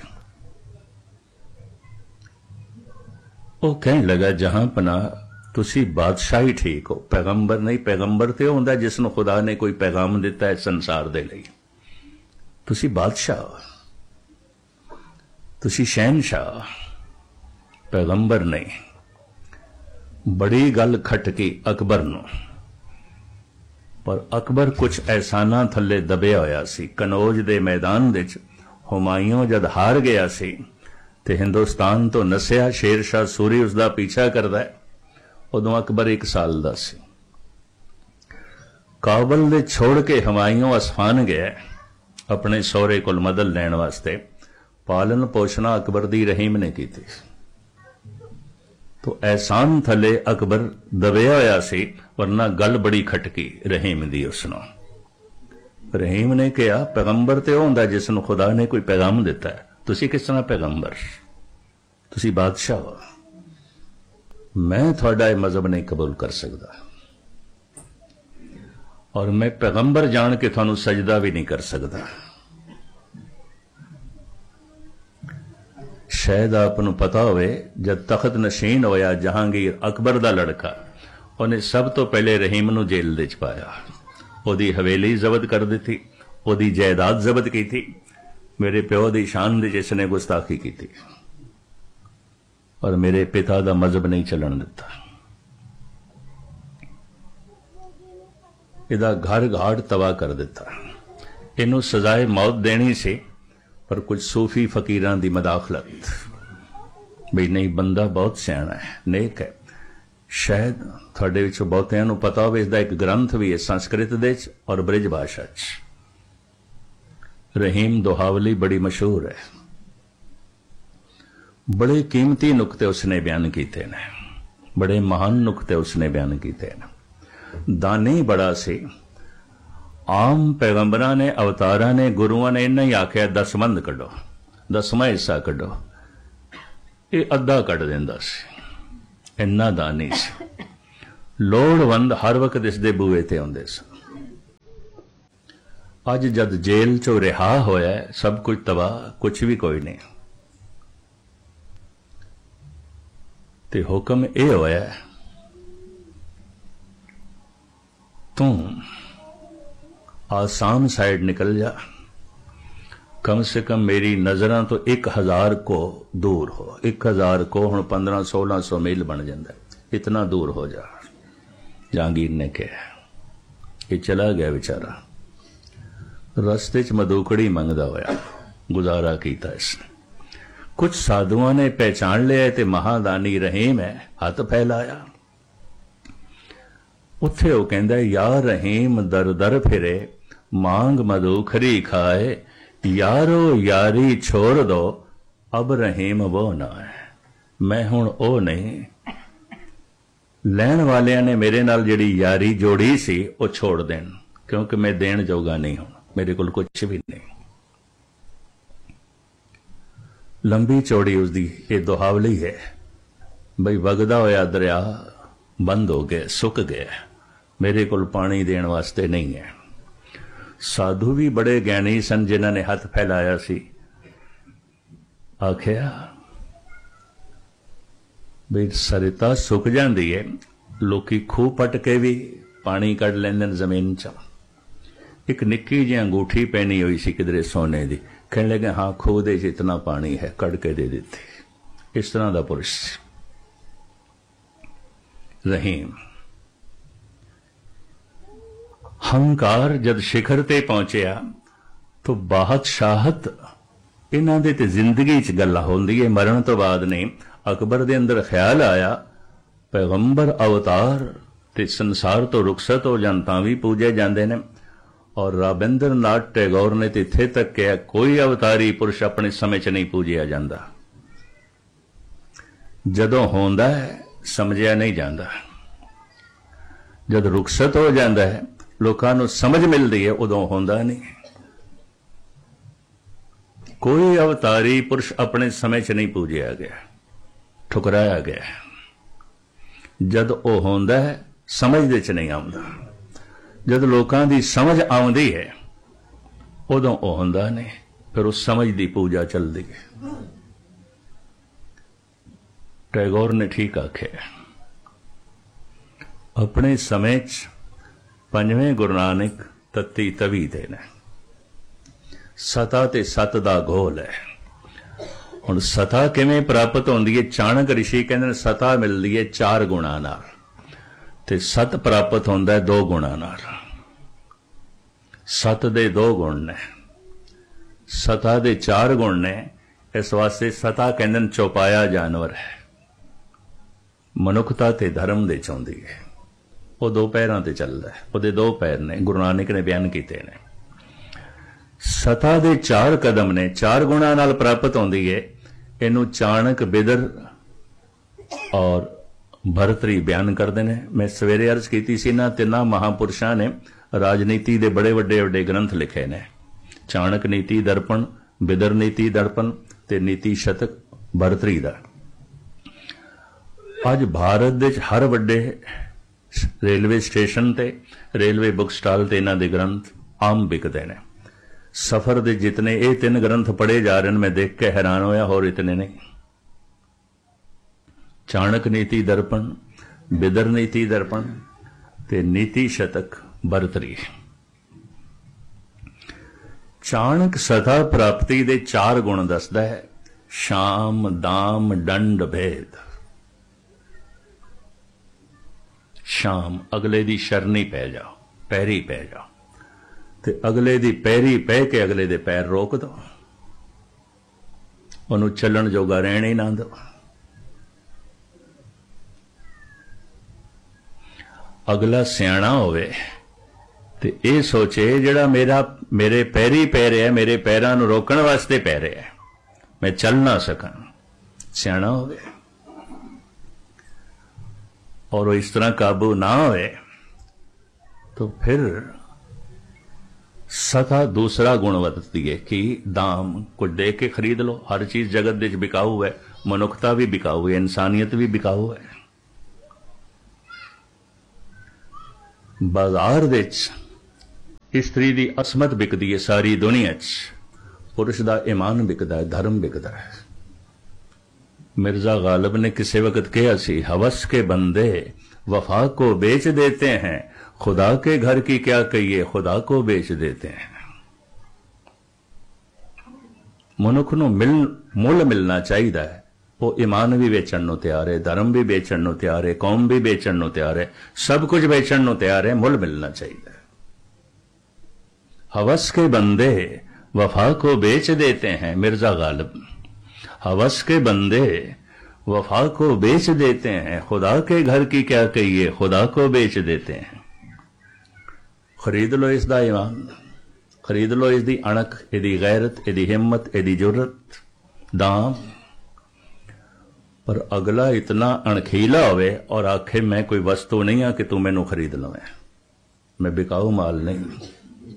वो कहने लगा जहां पना तुसी बादशाही ठीक हो, पैगंबर नहीं। पैगंबर तो होंदा जिसनों खुदा ने कोई पैगाम दिता है संसार दे लई। तुसी बादशाह हो, तुसी शहनशाह, पैगंबर नहीं। बड़ी गल खटकी अकबर नूं, पर अकबर कुछ एहसाना थले दबिया होया सी। कनौज दे मैदान दे विच हुमायूं जद हार गया सी ते हिंदुस्तान तो नसिया, शेरशाह सूरी उसका पीछा करदा है। उदों अकबर 1 साल दा सी। काबल दे छोड़ के हुमायूं असफान गया अपने सौरे कोल मदद लैण वास्ते। पालन पोषणा अकबर दी रहीम ने की थी। तो एहसान थले अकबर दबिया होया सी, वरना गल बड़ी खटकी रहीम दी उसनों। रहीम ने कहा पैगंबर तो होंदा जिसनों खुदा ने कोई पैगाम दिता है, तुसी किस तरह पैगंबर, तुसी बादशाह हो, मैं थोड़ा मजहब नहीं कबूल कर सकता, और मैं पैगंबर जान के थानू सजदा भी नहीं कर सकता। शायद आपनू पता होवे जब तखत नशीन होया जहांगीर अकबर दा लड़का, उन्हें सब तो पहले रहीम नू जेल दे च पाया। ओदी हवेली जब्त कर दी थी, ओदी जायदाद जब्त की थी, मेरे प्यो दी शान दी जिसने गुस्ताखी की थी, और मेरे पिता दा मजहब नहीं चलन दिता। इदा घर घाट तबाह कर दिता। इनू सजाए मौत देनी सी, पर कुछ सूफी फकीरां दी मदाखलत, बई नहीं बंदा बहुत सियाणा है, नेक है। शायद थोड़े विचों बहुतियां नूं पता होवे इसदा एक ग्रंथ भी है संस्कृत दे च और ब्रिज भाषा च। रहीम दोहावली बड़ी मशहूर है। बड़े कीमती नुकते उसने बयान किए ने, बड़े महान नुकते उसने बयान किए ने। दानी बड़ा सी। आम पैगंबरां ने, अवतारां ने, गुरुआं ने इन्ना ही आख्या 10 मंद कड्डो, 10वां हिस्सा कड्डो, ये अद्धा कड्ड दिंदा सी, इन्ना दानी सी। ਲੋੜਵੰਦ ਹਰ ਵਕਤ ਇਸ ਦੇ ਬੂਹੇ ਤੇ ਆਉਂਦੇ ਸਨ। ਅੱਜ ਜਦ ਜੇਲ੍ਹ ਚੋਂ ਰਿਹਾ ਹੋਇਆ, ਸਭ ਕੁਝ ਤਬਾਹ, ਕੁਝ ਵੀ ਕੋਈ ਨਹੀਂ, ਤੇ ਹੁਕਮ ਇਹ ਹੋਇਆ, ਤੂੰ ਆਸਾਮ ਸਾਈਡ ਨਿਕਲ ਜਾ, कम से कम मेरी नज़रां तो 1000 को दूर हो। 1000 को हुण 1500-1600 मील बन जाता, इतना दूर हो जा। जहांगीर ने कहा, ये चला गया बेचारा, रस्ते च मदूकड़ी मंगदा होया गुजारा किया इसने। कुछ साधुओं ने पहचान लिया ते महादानी रहीम है, हथ फैलाया। उत्थे वो कहंदा, या रहीम दर दर फिरे, मांग मदूखरी खाए, यारो यारी छोड़ दो, अब रहीम वो ना है। मैं हुण ओ नहीं, लैण वालियां ने मेरे नाल जिहड़ी यारी जोड़ी सी वो छोड़ देन, क्योंकि मैं देण जोगा नहीं हूं, मेरे कोल कुछ भी नहीं। लंबी चौड़ी उसदी ये दुहावली है बई वगदा होया दरिया बंद हो गया, सुक गया, मेरे कोल पानी देण वास्ते नहीं है। साधु भी बड़े ज्ञानी सन, जिन्हां ने हथ फैलाया सी, आखिया बई सरिता सुक जाती है, लोकी खूह पट के भी पानी कढ़ लैंदे जमीन च। एक निक्की जी अंगूठी पहनी हुई सी किधरे सोने दी, कहने लगे हाँ खूह दे इतना पानी है, कढ़ के दे देती। इस तरह का पुरुष रहीम। हंकार जद शिखर ते पहुंचया तो बादशाहत इन्हां दे ते जिंदगी च गल्लां होंदी है, मरण तो बाद नहीं। अकबर दे अंदर ख्याल आया, पैगंबर अवतार ते संसार तो रुखसत हो जान तां भी पूजे जांदे ने। और राबिंद्र नाथ टैगोर ने तो इत्थे तक कहा, कोई अवतारी पुरुष अपने समय च नहीं पूजिया जांदा, जदों होंदा है समझिया नहीं जांदा, जद रुखसत हो जांदा है लोकां नूं समझ मिलती है, उदों होंदा नहीं। कोई अवतारी पुरुष अपने समय च नहीं पूजिया गया, ठुकराया गया। जद वो होंदा है समझदे च नहीं आउंदा, जद लोकां दी समझ आउंदी है उदों वो होंदा नहीं, फिर उस समझ दी पूजा चलदी है। टैगोर ने ठीक आख्या, अपने समय च पंजवें गुरु नानक तत्ती तवी दे ने, सता ते सत दा घोल है। हुण सता किवें प्राप्त होंदी है? चाणक ऋषि कहंदे ने सता मिलदी है 4 गुणां नाल, ते सत प्राप्त होंदा है 2 गुणां नाल। सत दे 2 गुण ने, सता दे 4 गुण ने। इस वास्ते सता कहंदे ने चौपाया जानवर है, मनुखता ते धर्म दे चाहुंदी है। वो 2 पैरां ते चलदा है, ਉਹਦੇ 2 पैर ने, गुरु नानक ने बयान कीते ने। सता दे 4 कदम ने, 4 गुणां नाल प्राप्त होंदी है। इनू चाणक, बिदर और भरतरी बयान करते हैं। मैं सवेरे अर्ज की सी, इन्हां 3 महापुरुषां ने राजनीति दे बड़े वड्डे वड्डे ग्रंथ लिखे ने। चाणक नीति दर्पण, बिदर नीति दर्पण ते नीति शतक भरतरी दा। अज भारत दे हर वड्डे रेलवे स्टेशन ते, रेलवे बुक स्टाल ते इन्हां दे ग्रंथ आम बिकते हैं। सफर दे जितने ये 3 ग्रंथ पढ़े जा रहे हैं, मैं देख के हैरान होया, होर इतने नहीं। चाणक नीति दर्पण, बिदर नीति दर्पण ते नीति शतक भरतरी। चाणक सता प्राप्ति दे 4 गुण दसदा है, शाम, दाम, दंड, भेद। शाम, अगले दी शरणी पै जाओ, पैरी पै जाओ, ते अगले दी पैरी पै के अगले दे पैर रोक दो, उन्होंने चलन जोगा रहन ही ना दो। अगला सियाणा होवे ते ये सोचे, जिहड़ा मेरे पैरी पै रहा है, मेरे पैरां नूं रोकण वास्ते पै रहा है, मैं चल ना सकां, सियाणा होवे। और वो इस तरह काबू ना होए तो फिर सता दूसरा गुण वरतती है कि दाम, कुछ दे के खरीद लो। हर चीज जगत दे बिकाऊ है, मनुखता भी बिकाऊ है, इंसानियत भी बिकाऊ है। ਬਾਜ਼ਾਰ ਦੇ ਵਿੱਚ ਇਸਤਰੀ ਦੀ ਅਸਮਤ ਵਿਕਦੀ ਹੈ ਸਾਰੀ ਦੁਨੀਆ 'ਚ, ਪੁਰਸ਼ ਦਾ ਈਮਾਨ ਵਿਕਦਾ ਹੈ, ਧਰਮ ਵਿਕਦਾ ਹੈ। ਮਿਰਜ਼ਾ ਗਾਲਿਬ ਨੇ ਕਿਸੇ ਵਕਤ ਕਿਹਾ ਸੀ, ਹਵਸ ਕੇ ਬੰਦੇ वफा को बेच देते हैं, खुदा के घर की क्या कहिए, खुदा को बेच देते हैं। ਮਨੁੱਖ ਨੂੰ ਮੁੱਲ ਮਿਲਣਾ ਚਾਹੀਦਾ ਹੈ। ਉਹ ਈਮਾਨ ਵੀ ਵੇਚਣ ਨੂੰ ਤਿਆਰ ਹੈ, ਧਰਮ ਵੀ ਵੇਚਣ ਨੂੰ ਤਿਆਰ ਹੈ, ਕੌਮ ਵੀ ਵੇਚਣ ਨੂੰ ਤਿਆਰ ਹੈ, ਸਭ ਕੁਝ ਵੇਚਣ ਨੂੰ ਤਿਆਰ ਹੈ। ਮੁੱਲ ਮਿਲਣਾ ਚਾਹੀਦਾ ਹੈ। ਹਵਸ ਕੇ ਬੰਦੇ ਵਫਾ ਕੋ बेच देते हैं, मिर्जा गालिब। हवस के बंदे वफा को बेच देते हैं, खुदा के घर की क्या कहिए, खुदा को बेच देते हैं। खरीद लो इसदा ईमान, खरीद लो इसदी अणक, इहदी गैरत, इहदी हिम्मत, इहदी जुर्रत, दाम। पर अगला इतना अणखीला होवे और आखे मैं कोई वस्तु नहीं हाँ कि तू मैनू खरीद लवें, मैं बिकाऊ माल नहीं।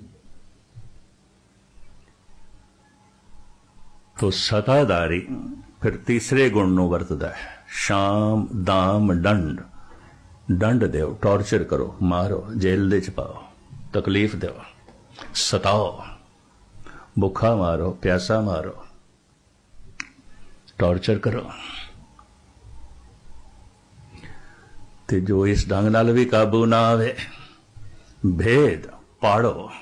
तो सतादारी फिर तीसरे गुण ਨੂੰ ਵਰਤਦਾ ਹੈ। ਸ਼ਾਮ ਦਾਮ ਡੰਡ, ਡੰਡ ਦਿਓ, ਟੌਰਚਰ ਕਰੋ, ਮਾਰੋ, ਜੇਲ੍ਹ ਦੇ ਚ ਪਾਓ, ਤਕਲੀਫ ਦਿਓ, ਸਤਾਓ, ਭੁੱਖਾ ਮਾਰੋ, ਪਿਆਸਾ ਮਾਰੋ, ਟੌਰਚਰ ਕਰੋ। ਤੇ ਜੋ ਇਸ ਢੰਗ ਨਾਲ ਵੀ ਕਾਬੂ ਨਾ ਆਵੇ, ਭੇਦ ਪਾੜੋ।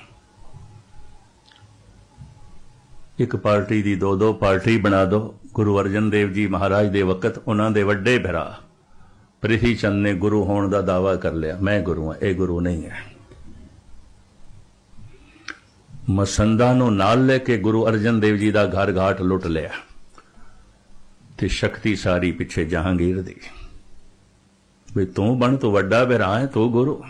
ਇੱਕ ਪਾਰਟੀ ਦੀ ਦੋ ਪਾਰਟੀ ਬਣਾ ਦੋ। ਗੁਰੂ ਅਰਜਨ ਦੇਵ ਜੀ ਮਹਾਰਾਜ ਦੇ ਵਕਤ ਉਹਨਾਂ ਦੇ ਵੱਡੇ ਭਰਾ ਪ੍ਰਿਥੀ ਚੰਦ ਨੇ ਗੁਰੂ ਹੋਣ ਦਾ ਦਾਅਵਾ ਕਰ ਲਿਆ, ਮੈਂ ਗੁਰੂ ਹਾਂ, ਇਹ ਗੁਰੂ ਨਹੀਂ ਹੈ। ਮਸੰਦਾਂ ਨੂੰ ਨਾਲ ਲੈ ਕੇ ਗੁਰੂ ਅਰਜਨ ਦੇਵ ਜੀ ਦਾ ਘਰ ਘਾਟ ਲੁੱਟ ਲਿਆ ਤੇ ਸ਼ਕਤੀ ਸਾਰੀ ਪਿੱਛੇ ਜਹਾਂਗੀਰ ਦੀ। ਵੀ ਤੂੰ ਬਣ, ਤੂੰ ਵੱਡਾ ਭਰਾ ਹੈ, ਤੂੰ ਗੁਰੂ,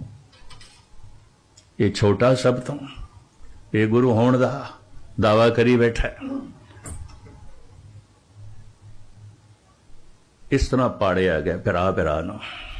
ਇਹ ਛੋਟਾ ਸਭ ਤੋਂ, ਇਹ ਗੁਰੂ ਹੋਣ ਦਾ ਦਾਵਾ ਕਰੀ ਬੈਠਾ ਹੈ। ਇਸ ਤਰ੍ਹਾਂ ਪਾੜਿਆ ਗਿਆ ਭਰਾ ਭਰਾ ਨੂੰ,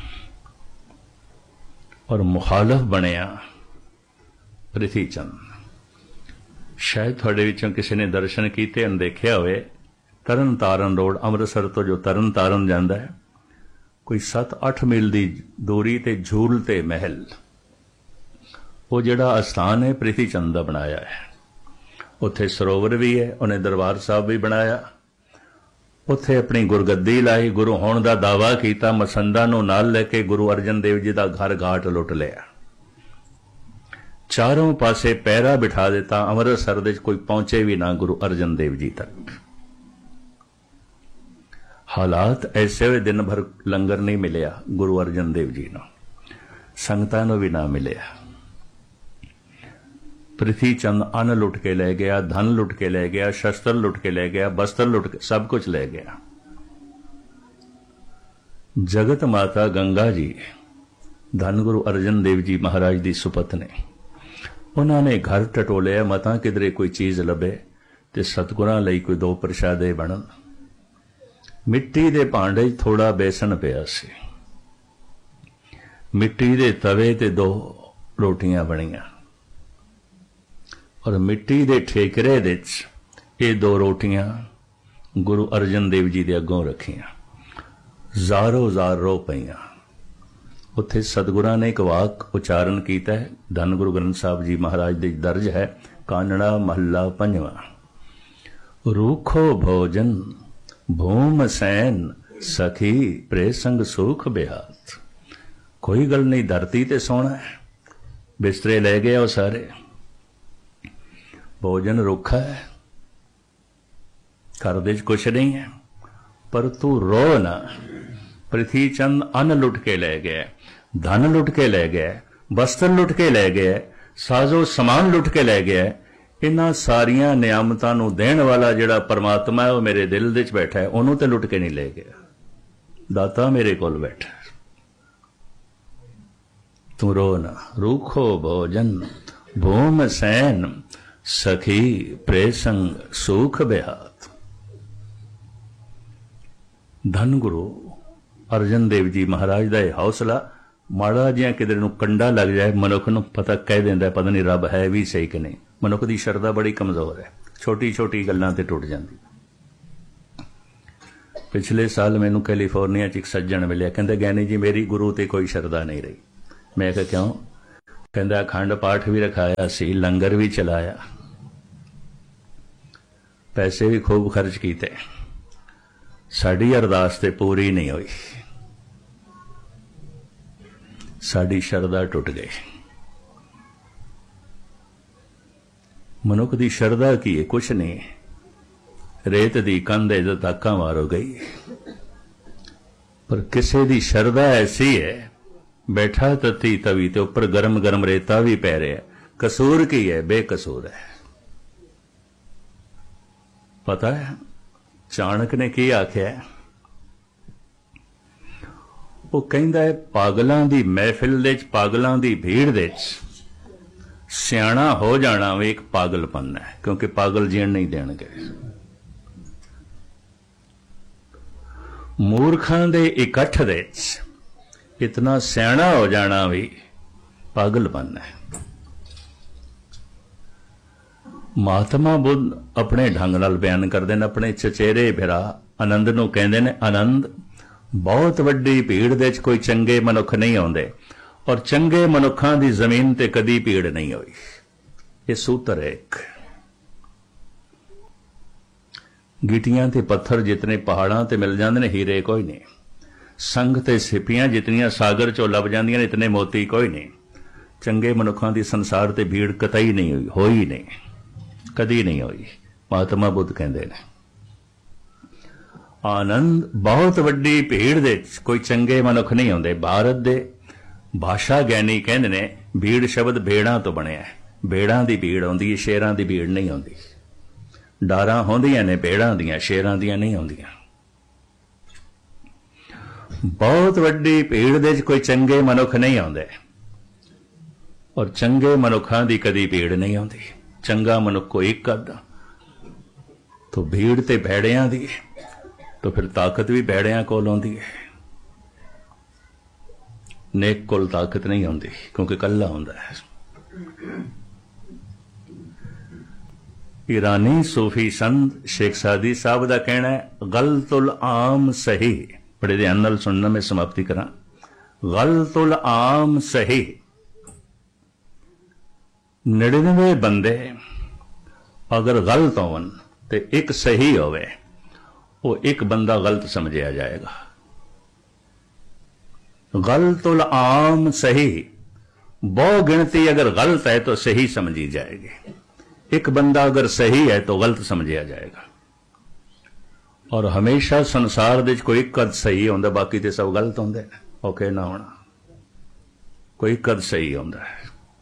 ਔਰ ਮੁਖਾਲਫ ਬਣਿਆ ਪ੍ਰਿਥੀ ਚੰਦ। ਸ਼ਾਇਦ ਤੁਹਾਡੇ ਵਿੱਚੋਂ ਕਿਸੇ ਨੇ ਦਰਸ਼ਨ ਕੀਤੇ ਹਨ, ਦੇਖਿਆ ਹੋਵੇ, ਤਰਨ ਤਾਰਨ ਰੋਡ ਅੰਮ੍ਰਿਤਸਰ ਤੋਂ ਜੋ ਤਰਨ ਤਾਰਨ ਜਾਂਦਾ ਹੈ, ਕੋਈ 7-8 ਮੀਲ ਦੀ ਦੂਰੀ ਤੇ ਝੂਲ ਤੇ ਮਹਿਲ, ਉਹ ਜਿਹੜਾ ਅਸਥਾਨ ਹੈ ਪ੍ਰਿਥੀ ਚੰਦ ਦਾ ਬਣਾਇਆ ਹੈ। ਉੱਥੇ ਸਰੋਵਰ ਵੀ ਹੈ, ਉਹਨੇ ਦਰਬਾਰ ਸਾਹਿਬ ਵੀ ਬਣਾਇਆ, ਉੱਥੇ ਆਪਣੀ ਗੁਰਗੱਦੀ ਲਾਈ, ਗੁਰੂ ਹੋਣ ਦਾ ਦਾਵਾ ਕੀਤਾ, ਮਸੰਦਾਂ ਨੂੰ ਨਾਲ ਲੈ ਕੇ ਗੁਰੂ ਅਰਜਨ ਦੇਵ ਜੀ ਦਾ ਘਰ ਘਾਟ ਲੁੱਟ ਲਿਆ, ਚਾਰੋਂ ਪਾਸੇ ਪਹਿਰਾ ਬਿਠਾ ਦਿੱਤਾ, ਅੰਮ੍ਰਿਤਸਰ ਦੇ ਕੋਈ ਪਹੁੰਚੇ ਵੀ ਨਾ ਗੁਰੂ ਅਰਜਨ ਦੇਵ ਜੀ ਤੱਕ। ਹਾਲਾਤ ਐਸੇ ਹੋਏ, ਦਿਨ ਭਰ ਲੰਗਰ ਨਹੀਂ ਮਿਲਿਆ ਗੁਰੂ ਅਰਜਨ ਦੇਵ ਜੀ ਨੂੰ, ਸੰਗਤਾਂ ਨੂੰ ਵੀ ਨਾ ਮਿਲਿਆ। ਪ੍ਰਿਥੀ ਚੰਦ ਅੰਨ ਲੁੱਟ ਕੇ ਲੈ ਗਿਆ, ਧਨ ਲੁੱਟ ਕੇ ਲੈ ਗਿਆ, ਸ਼ਸਤਰ ਲੁੱਟ ਕੇ ਲੈ ਗਿਆ, ਬਸਤਰ ਲੁੱਟ ਕੇ, ਸਭ ਕੁਝ ਲੈ ਗਿਆ। ਜਗਤ ਮਾਤਾ ਗੰਗਾ ਜੀ, ਧੰਨ ਗੁਰੂ ਅਰਜਨ ਦੇਵ ਜੀ ਮਹਾਰਾਜ ਦੀ ਸੁਪਤ ਨੇ, ਉਹਨਾਂ ਨੇ ਘਰ ਟਟੋਲਿਆ, ਮਤਾਂ ਕਿਧਰੇ ਕੋਈ ਚੀਜ਼ ਲੱਭੇ ਤੇ ਸਤਿਗੁਰਾਂ ਲਈ ਕੋਈ ਦੋ ਪ੍ਰਸ਼ਾਦੇ ਬਣਨ। ਮਿੱਟੀ ਦੇ ਭਾਂਡੇ 'ਚ ਥੋੜਾ ਬੇਸਣ ਪਿਆ ਸੀ, ਮਿੱਟੀ ਦੇ ਤਵੇ ਤੇ 2 ਰੋਟੀਆਂ ਬਣੀਆਂ, ਔਰ ਮਿੱਟੀ ਦੇ ਠੇਕਰੇ ਦੇ 'ਚ ਇਹ 2 ਰੋਟੀਆਂ ਗੁਰੂ ਅਰਜਨ ਦੇਵ ਜੀ ਦੇ ਅੱਗੋਂ ਰੱਖੀਆਂ, ਜ਼ਾਰੋ ਜ਼ਾਰ ਰੋ ਪਈਆਂ। ਉੱਥੇ ਸਤਿਗੁਰਾਂ ਨੇ ਇੱਕ ਵਾਕ ਉਚਾਰਨ ਕੀਤਾ ਹੈ, ਧੰਨ ਗੁਰੂ ਗ੍ਰੰਥ ਸਾਹਿਬ ਜੀ ਮਹਾਰਾਜ ਦੇ ਦਰਜ ਹੈ, ਕਾਨੜਾ ਮਹੱਲਾ 5ਵਾਂ। ਰੂਖੋ ਭੋਜਨ ਭੂਮ ਸੈਨ ਸਖੀ ਪ੍ਰੇ ਸੰਗ ਸੁਖ ਬਿਹਾਤ। ਕੋਈ ਗੱਲ ਨਹੀਂ, ਧਰਤੀ ਤੇ ਸੋਣਾ ਹੈ, ਬਿਸਤਰੇ ਲੈ ਗਏ ਉਹ ਸਾਰੇ, ਭੋਜਨ ਰੁੱਖਾ ਹੈ, ਘਰ ਦੇ 'ਚ ਕੁਛ ਨਹੀਂ ਹੈ, ਪਰ ਤੂੰ ਰੋ ਨਾ। ਪ੍ਰਿਥੀ ਚੰਦ ਅੰਨ ਲੁੱਟ ਕੇ ਲੈ ਗਿਆ, ਧਨ ਲੁੱਟ ਕੇ ਲੈ ਗਿਆ, ਬਸਤਰ ਲੁੱਟ ਕੇ ਲੈ ਗਿਆ, ਸਾਜ਼ੋ ਸਮਾਨ ਲੁੱਟ ਕੇ ਲੈ ਗਿਆ। ਇਹਨਾਂ ਸਾਰੀਆਂ ਨਿਆਮਤਾਂ ਨੂੰ ਦੇਣ ਵਾਲਾ ਜਿਹੜਾ ਪਰਮਾਤਮਾ ਹੈ, ਉਹ ਮੇਰੇ ਦਿਲ ਦੇ 'ਚ ਬੈਠਾ ਹੈ, ਉਹਨੂੰ ਤੇ ਲੁੱਟ ਕੇ ਨਹੀਂ ਲੈ ਗਿਆ। ਦਾਤਾ ਮੇਰੇ ਕੋਲ ਬੈਠਾ, ਤੂੰ ਰੋ ਨਾ। ਰੂਖੋ ਭੋਜਨ ਭੂਮ ਸੈਨ ਸਖੀ ਪ੍ਰੇ ਸੰਗ ਸੁਖ ਬਿਹਾਤ। ਧੰਨ ਗੁਰੂ ਅਰਜਨ ਦੇਵ ਜੀ ਮਹਾਰਾਜ ਦਾ ਇਹ ਹੌਸਲਾ, ਮਾੜਾ ਜਿਹਾ ਕਿਧਰ ਨੂੰ ਕੰਡਾ ਲੱਗ ਜਾਏ, ਮਨੁੱਖ ਨੂੰ ਪਤਾ ਕਹਿ ਦਿੰਦਾ ਪਤਾ ਨਹੀਂ ਰੱਬ ਹੈ ਵੀ ਸਹੀ ਕਿ ਨਹੀਂ। ਮਨੁੱਖ ਦੀ ਸ਼ਰਧਾ ਬੜੀ ਕਮਜ਼ੋਰ ਹੈ, ਛੋਟੀ ਛੋਟੀ ਗੱਲਾਂ ਤੇ ਟੁੱਟ ਜਾਂਦੀ। ਪਿਛਲੇ ਸਾਲ ਮੈਨੂੰ ਕੈਲੀਫੋਰਨੀਆ 'ਚ ਇੱਕ ਸੱਜਣ ਮਿਲਿਆ, ਕਹਿੰਦੇ ਗਿਆਨੀ ਜੀ ਮੇਰੀ ਗੁਰੂ ਤੇ ਕੋਈ ਸ਼ਰਧਾ ਨਹੀਂ ਰਹੀ, मैं कहा क्यों? कहता अखंड पाठ भी रखाया सी, लंगर भी चलाया, पैसे भी खूब खर्च किए, साड़ी अरदास ते पूरी नहीं हुई, साड़ी शरदा टुट गई। मनुख दी शरदा की है? कुछ नहीं, रेत दी कंध इधर ताका मारो गई। पर किसी दी शरदा ऐसी है, बैठा तती तवी ते उपर गरम गरम रेता भी पै रहा, कसूर की है? बेकसूर है। पता है चाणक ने की आख्या? वो कहंदा है पागलों की महफिल दे, पागलों की भीड़ दे सियाणा हो जाना भी एक पागलपन है, क्योंकि पागल जीण नहीं देणगे। मूर्खां दे इकट्ठ दे इतना सियाणा हो जाना भी पागलपन है। महात्मा बुद्ध अपने ढंग नाल बयान करते हैं, अपने चचेरे बिरा आनंद नूं कहंदे ने, आनंद बहुत वड्डी भीड़ दे कोई चंगे मनुख नहीं आउंदे, और चंगे मनुखां दी जमीन ते कदी भीड़ नहीं होई। ये सूत्र है एक। गिटियां ते पत्थर जितने पहाड़ां ते मिल जांदे ने, हीरे कोई नहीं। संग ते सिपियां जितनियां सागर चों लभ जांदियां ने, इतने मोती कोई नहीं। चंगे मनुखां दी संसार ते भीड़ कतई नहीं हुई, होई नहीं, कदी नहीं हुई। महात्मा बुद्ध कहंदे ने आनंद बहुत वड्डी भीड़ दे कोई चंगे मनुख नहीं आउंदे। भारत दे भाषा ज्ञानी कहंदे ने भीड़ शब्द भेड़ां तो बनिया है, भेड़ां दी भीड़ आउंदी है, शेरां दी भीड़ नहीं आउंदी। डारां होंदियां ने भेड़ां दियां, शेरां दियां नहीं आउंदियां। बहुत वड्डी भीड़ दे कोई चंगे मनुख नहीं आउंदे, और चंगे मनुखां दी कदी भीड़ नहीं आउंदी। चंगा मनुख कोई एक अद्धा, तो भीड़ ते भेड़ियां दी, तो फिर ताकत भी भेड़ियां कोल आउंदी है। नेक कोल ताकत नहीं आउंदी, क्योंकि कल्ला हुंदा है। ईरानी सूफी संत शेख सादी साहब का कहना है, गलतुल आम सही। बड़े ध्यान नाल सुनना, मैं समाप्ति करा। गलतुल आम सही, 99 बंदे अगर गलत होवन ते एक सही होवे, वो एक बंदा गलत समझा जाएगा। गलतुल आम सही, बहु गिनती अगर गलत है तो सही समझी जाएगी। एक बंदा अगर सही है तो गलत समझा जाएगा। और हमेशा संसार दे कोई एक कद सही होंदा, बाकी ते सब गलत होंदे। ओके ना होना, कोई कद सही होंदा है।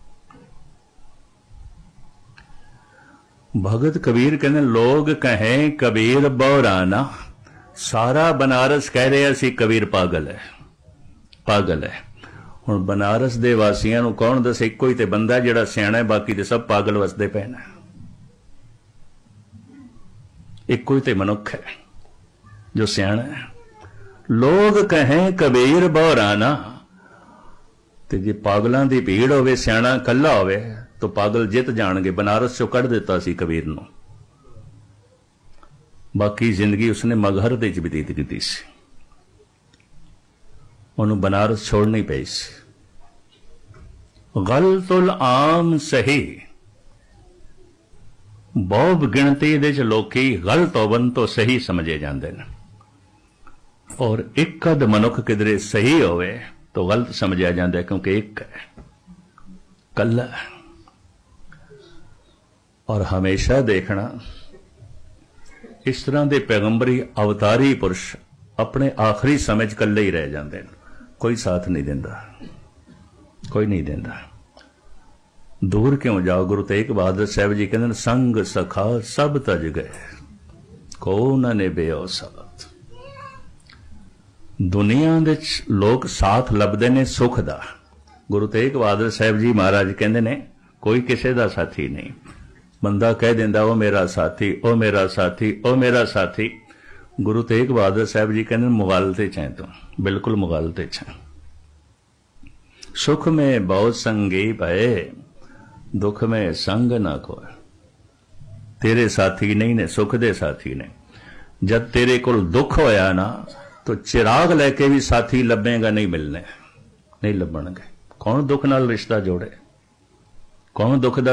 भगत कबीर कहने, लोग कहें कबीर बौराना, सारा बनारस कह रहे सी कबीर पागल है, पागल है। हुण बनारस दे वासियां नूं कौन दसे? इक्को ही ते बंदा जिहड़ा सियाणा है, बाकी ते सब पागल वसदे पए ने। इक्को ही ते मनुख है जो सियाणा है। लोग कहें कबीर बौराना, ते जे पागलां दी भीड़ होवे, सियाणा कल्ला होवे, तो पागल जित जाणगे। बनारस चों कढ़ दिता सी कबीर नूं, बाकी जिंदगी उसने मगहर दे च बतीत कीती सी, उन्होंने बनारस छोड़नी पई सी। गलतुल आम सही, बहुत गिणती दे च लोकी गलत होवन तो सही समझे जांदे ने, और एक अद मनुख किधरे सही होवे तो गलत समझा जाता है, क्योंकि एक है, कल्ला है। और हमेशा देखना इस तरह के पैगंबरी अवतारी पुरुष अपने आखिरी समय च कल्ले ही रह जाते हैं, कोई साथ नहीं देता, कोई नहीं देता। दूर क्यों जाओ? गुरु तेग बहादुर साहब जी कहते संग सखा सब तज गए, को न निभ्यो साथ। दुनिया दे लोग साथ लभदे ने सुख दा। गुरु तेग बहादुर साहब जी महाराज कहते ने कोई किसी का साथी नहीं। बंदा कह दिंदा ओ मेरा साथी, ओ मेरा साथी, ओ मेरा साथी। गुरु तेग बहादुर साहब जी कहते मुगालते चाहे तो बिल्कुल मुगालते चाहे। सुख में बहुत संगी भय, दुख में संग ना खोए। तेरे साथी नहीं ने, सुख दे साथी ने। जब तेरे को दुख होया ना तो चिराग लेके भी साथी लभेगा नहीं, मिलने नहीं लभणगे, ਕੌਣ ਦੁੱਖ ਨਾਲ ਰਿਸ਼ਤਾ ਜੋੜੇ? ਕੌਣ ਦੁੱਖ ਦਾ